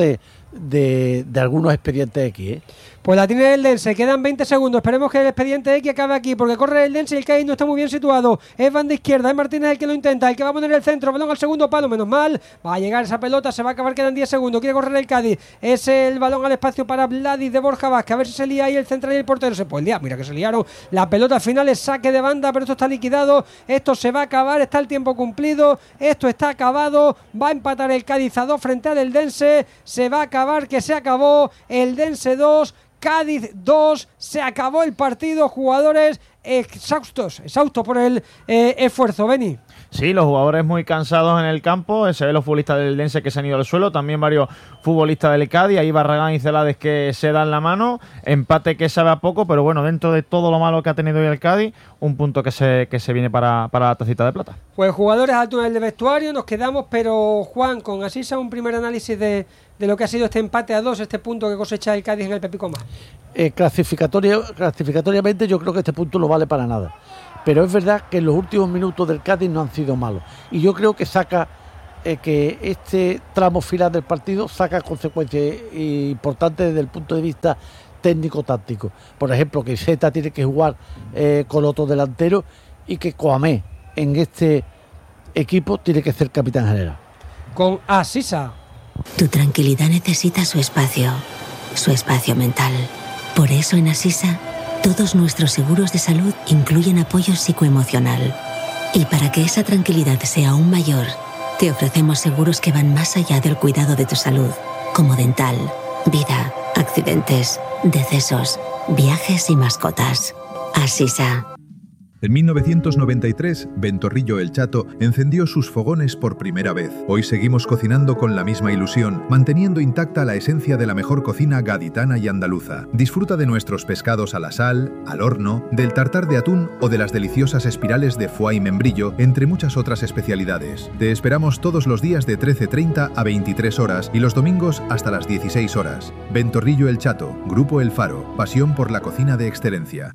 de, de algunos expedientes X, ¿eh? Pues la tiene el Dense, quedan veinte segundos, esperemos que el expediente X acabe aquí, porque corre el Dense y el Cádiz no está muy bien situado, es banda izquierda, es Martínez el que lo intenta, el que va a poner el centro, balón al segundo palo, menos mal, va a llegar esa pelota, se va a acabar, quedan diez segundos, quiere correr el Cádiz, es el balón al espacio para Vladis de Borja Vázquez, a ver si se lía ahí el central y el portero, se puede liar, mira que se liaron, la pelota final es saque de banda, pero esto está liquidado, esto se va a acabar, está el tiempo cumplido, esto está acabado, va a empatar el Cádiz a dos frente al el Dense, se va a acabar, que se acabó, el Dense dos, Cádiz dos, se acabó el partido, jugadores exhaustos, exhaustos por el eh, esfuerzo, Beni. Sí, los jugadores muy cansados en el campo, se ven los futbolistas del Dense que se han ido al suelo, también varios futbolistas del Cádiz, ahí Barragán y Celades que se dan la mano, empate que sabe a poco, pero bueno, dentro de todo lo malo que ha tenido hoy el Cádiz, un punto que se, que se viene para, para la tacita de plata. Pues jugadores al túnel de vestuario, nos quedamos, pero Juan, con Asisa un primer análisis de, de lo que ha sido este empate a dos, este punto que cosecha el Cádiz en el Pepico Más. Eh, clasificatoria, clasificatoriamente yo creo que este punto no vale para nada. Pero es verdad que en los últimos minutos del Cádiz no han sido malos. Y yo creo que saca eh, que este tramo final del partido saca consecuencias importantes desde el punto de vista técnico-táctico. Por ejemplo, que Zeta tiene que jugar eh, con otro delantero y que Coamé en este equipo tiene que ser capitán general. Con Asisa. Tu tranquilidad necesita su espacio, su espacio mental. Por eso en Asisa, todos nuestros seguros de salud incluyen apoyo psicoemocional. Y para que esa tranquilidad sea aún mayor, te ofrecemos seguros que van más allá del cuidado de tu salud, como dental, vida, accidentes, decesos, viajes y mascotas. Asisa. En mil novecientos noventa y tres, Ventorrillo El Chato encendió sus fogones por primera vez. Hoy seguimos cocinando con la misma ilusión, manteniendo intacta la esencia de la mejor cocina gaditana y andaluza. Disfruta de nuestros pescados a la sal, al horno, del tartar de atún o de las deliciosas espirales de foie y membrillo, entre muchas otras especialidades. Te esperamos todos los días de trece treinta a veintitrés horas y los domingos hasta las dieciséis horas. Ventorrillo El Chato, Grupo El Faro, pasión por la cocina de excelencia.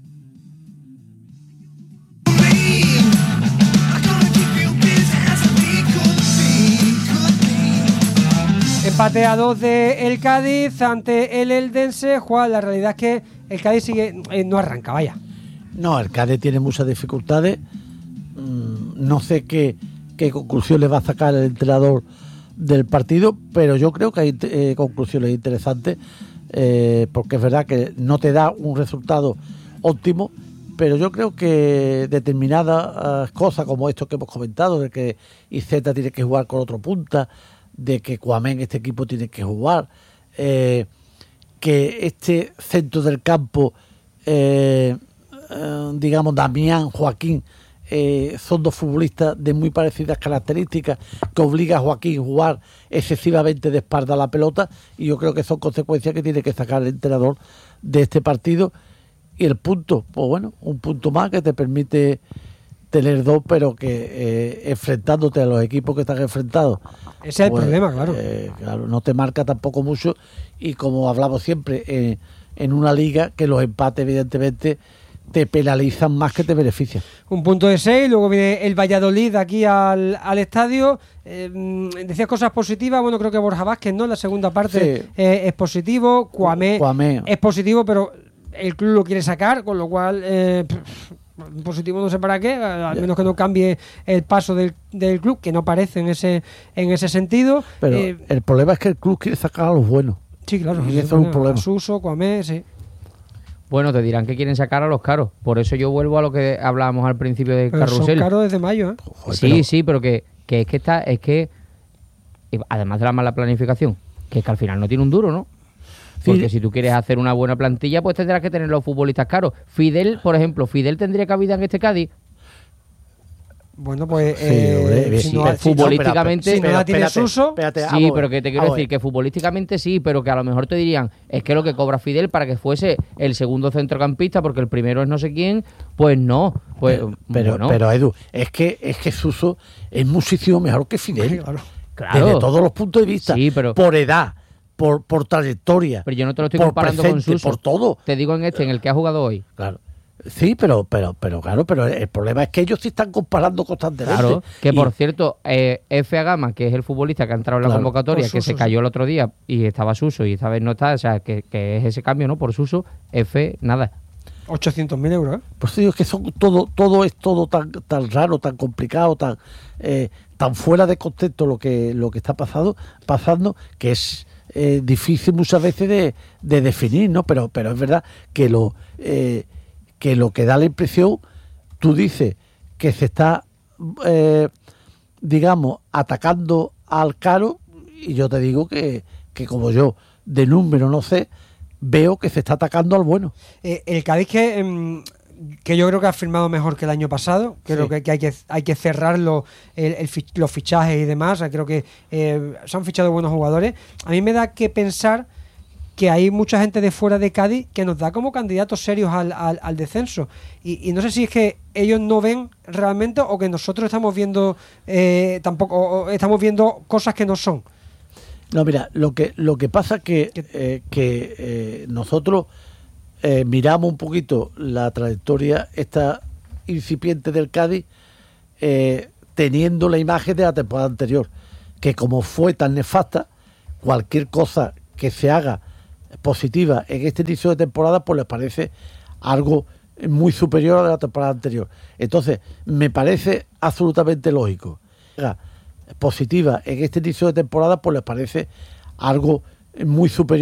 Empate a dos de el Cádiz ante el Eldense. Juan, la realidad es que el Cádiz sigue, eh, no arranca, vaya. No, el Cádiz tiene muchas dificultades. Mm, no sé qué, qué conclusión le va a sacar el entrenador del partido, pero yo creo que hay eh, conclusiones interesantes, eh, porque es verdad que no te da un resultado óptimo, pero yo creo que determinadas uh, cosas como esto que hemos comentado, de que Iceta tiene que jugar con otro punta, de que Coamé en este equipo tiene que jugar, eh, que este centro del campo, eh, eh, digamos Damián, Joaquín, eh, son dos futbolistas de muy parecidas características, que obliga a Joaquín a jugar excesivamente de espalda a la pelota, y yo creo que son consecuencias que tiene que sacar el entrenador de este partido. Y el punto, pues bueno, un punto más que te permite tener dos, pero que eh, enfrentándote a los equipos que están enfrentados, ese es pues, el problema, claro. Eh, claro, no te marca tampoco mucho, y como hablamos siempre, eh, en una liga que los empates evidentemente te penalizan más que te benefician. Un punto de seis, luego viene el Valladolid aquí al, al estadio. Eh, decías cosas positivas, bueno, creo que Borja Vázquez, ¿no? La segunda parte sí. eh, es positivo, Coamé, Coamé es positivo, pero el club lo quiere sacar, con lo cual eh, positivo no sé para qué, al menos que no cambie el paso del, del club, que no parece en ese en ese sentido. Pero eh, el problema es que el club quiere sacar a los buenos. Sí, claro, y eso es un problema. Suso, Coamé, sí. Bueno, te dirán que quieren sacar a los caros. Por eso yo vuelvo a lo que hablábamos al principio del pero carrusel. Son caros desde mayo, ¿eh? Joder, sí, pero... sí, pero que, que es que está, es que además de la mala planificación, que es que al final no tiene un duro, ¿no? Porque sí. Si tú quieres hacer una buena plantilla, pues tendrás que tener los futbolistas caros. Fidel, por ejemplo, Fidel tendría cabida en este Cádiz. Bueno, pues sí, eh, sí, si no, futbolísticamente si no la tiene Suso, espérate, sí, pero que te quiero decir que futbolísticamente sí, pero que a lo mejor te dirían es que lo que cobra Fidel para que fuese el segundo centrocampista, porque el primero es no sé quién, pues no, pues pero pero, bueno. pero Edu, es que es que Suso es muchísimo mejor que Fidel, claro, claro. Desde todos los puntos de vista, sí, pero, por edad, por por trayectoria, pero yo no te lo estoy por comparando presente, con Suso, por todo. Te digo en este, en el que ha jugado hoy. Claro. Sí, pero, pero, pero claro, pero el problema es que ellos sí están comparando constantemente. Claro, que y, por cierto, eh, Efe Agama, que es el futbolista que ha entrado en la claro, convocatoria, que se Suso, cayó sí. el otro día y estaba Suso y esta vez no está, o sea, que, que es ese cambio, ¿no? Por Suso, Efe, nada. ochocientos mil euros, ¿eh? Pues digo que son todo, todo es todo tan, tan raro, tan complicado, tan, eh, tan fuera de contexto lo que, lo que está pasando, pasando, que es eh, difícil muchas veces de, de definir, ¿no? Pero, pero es verdad que lo, eh, que lo que da la impresión, tú dices que se está, eh, digamos, atacando al caro, y yo te digo que, que como yo de número no sé, veo que se está atacando al bueno. Eh, el Cádiz que, eh, que yo creo que ha firmado mejor que el año pasado. Creo Sí. que, que hay que hay que cerrarlo, el, el fich- los fichajes y demás. Creo que eh, se han fichado buenos jugadores. A mí me da que pensar que hay mucha gente de fuera de Cádiz que nos da como candidatos serios al, al, al descenso. Y, y no sé si es que ellos no ven realmente o que nosotros estamos viendo eh, tampoco o, o estamos viendo cosas que no son. No, mira, lo que lo que pasa es que, eh, que eh, nosotros eh, miramos un poquito la trayectoria esta incipiente del Cádiz eh, teniendo la imagen de la temporada anterior, que como fue tan nefasta, cualquier cosa que se haga positiva en este inicio de temporada, pues les parece algo muy superior a la temporada anterior. Entonces, me parece absolutamente lógico. Positiva en este inicio de temporada, pues les parece algo muy superior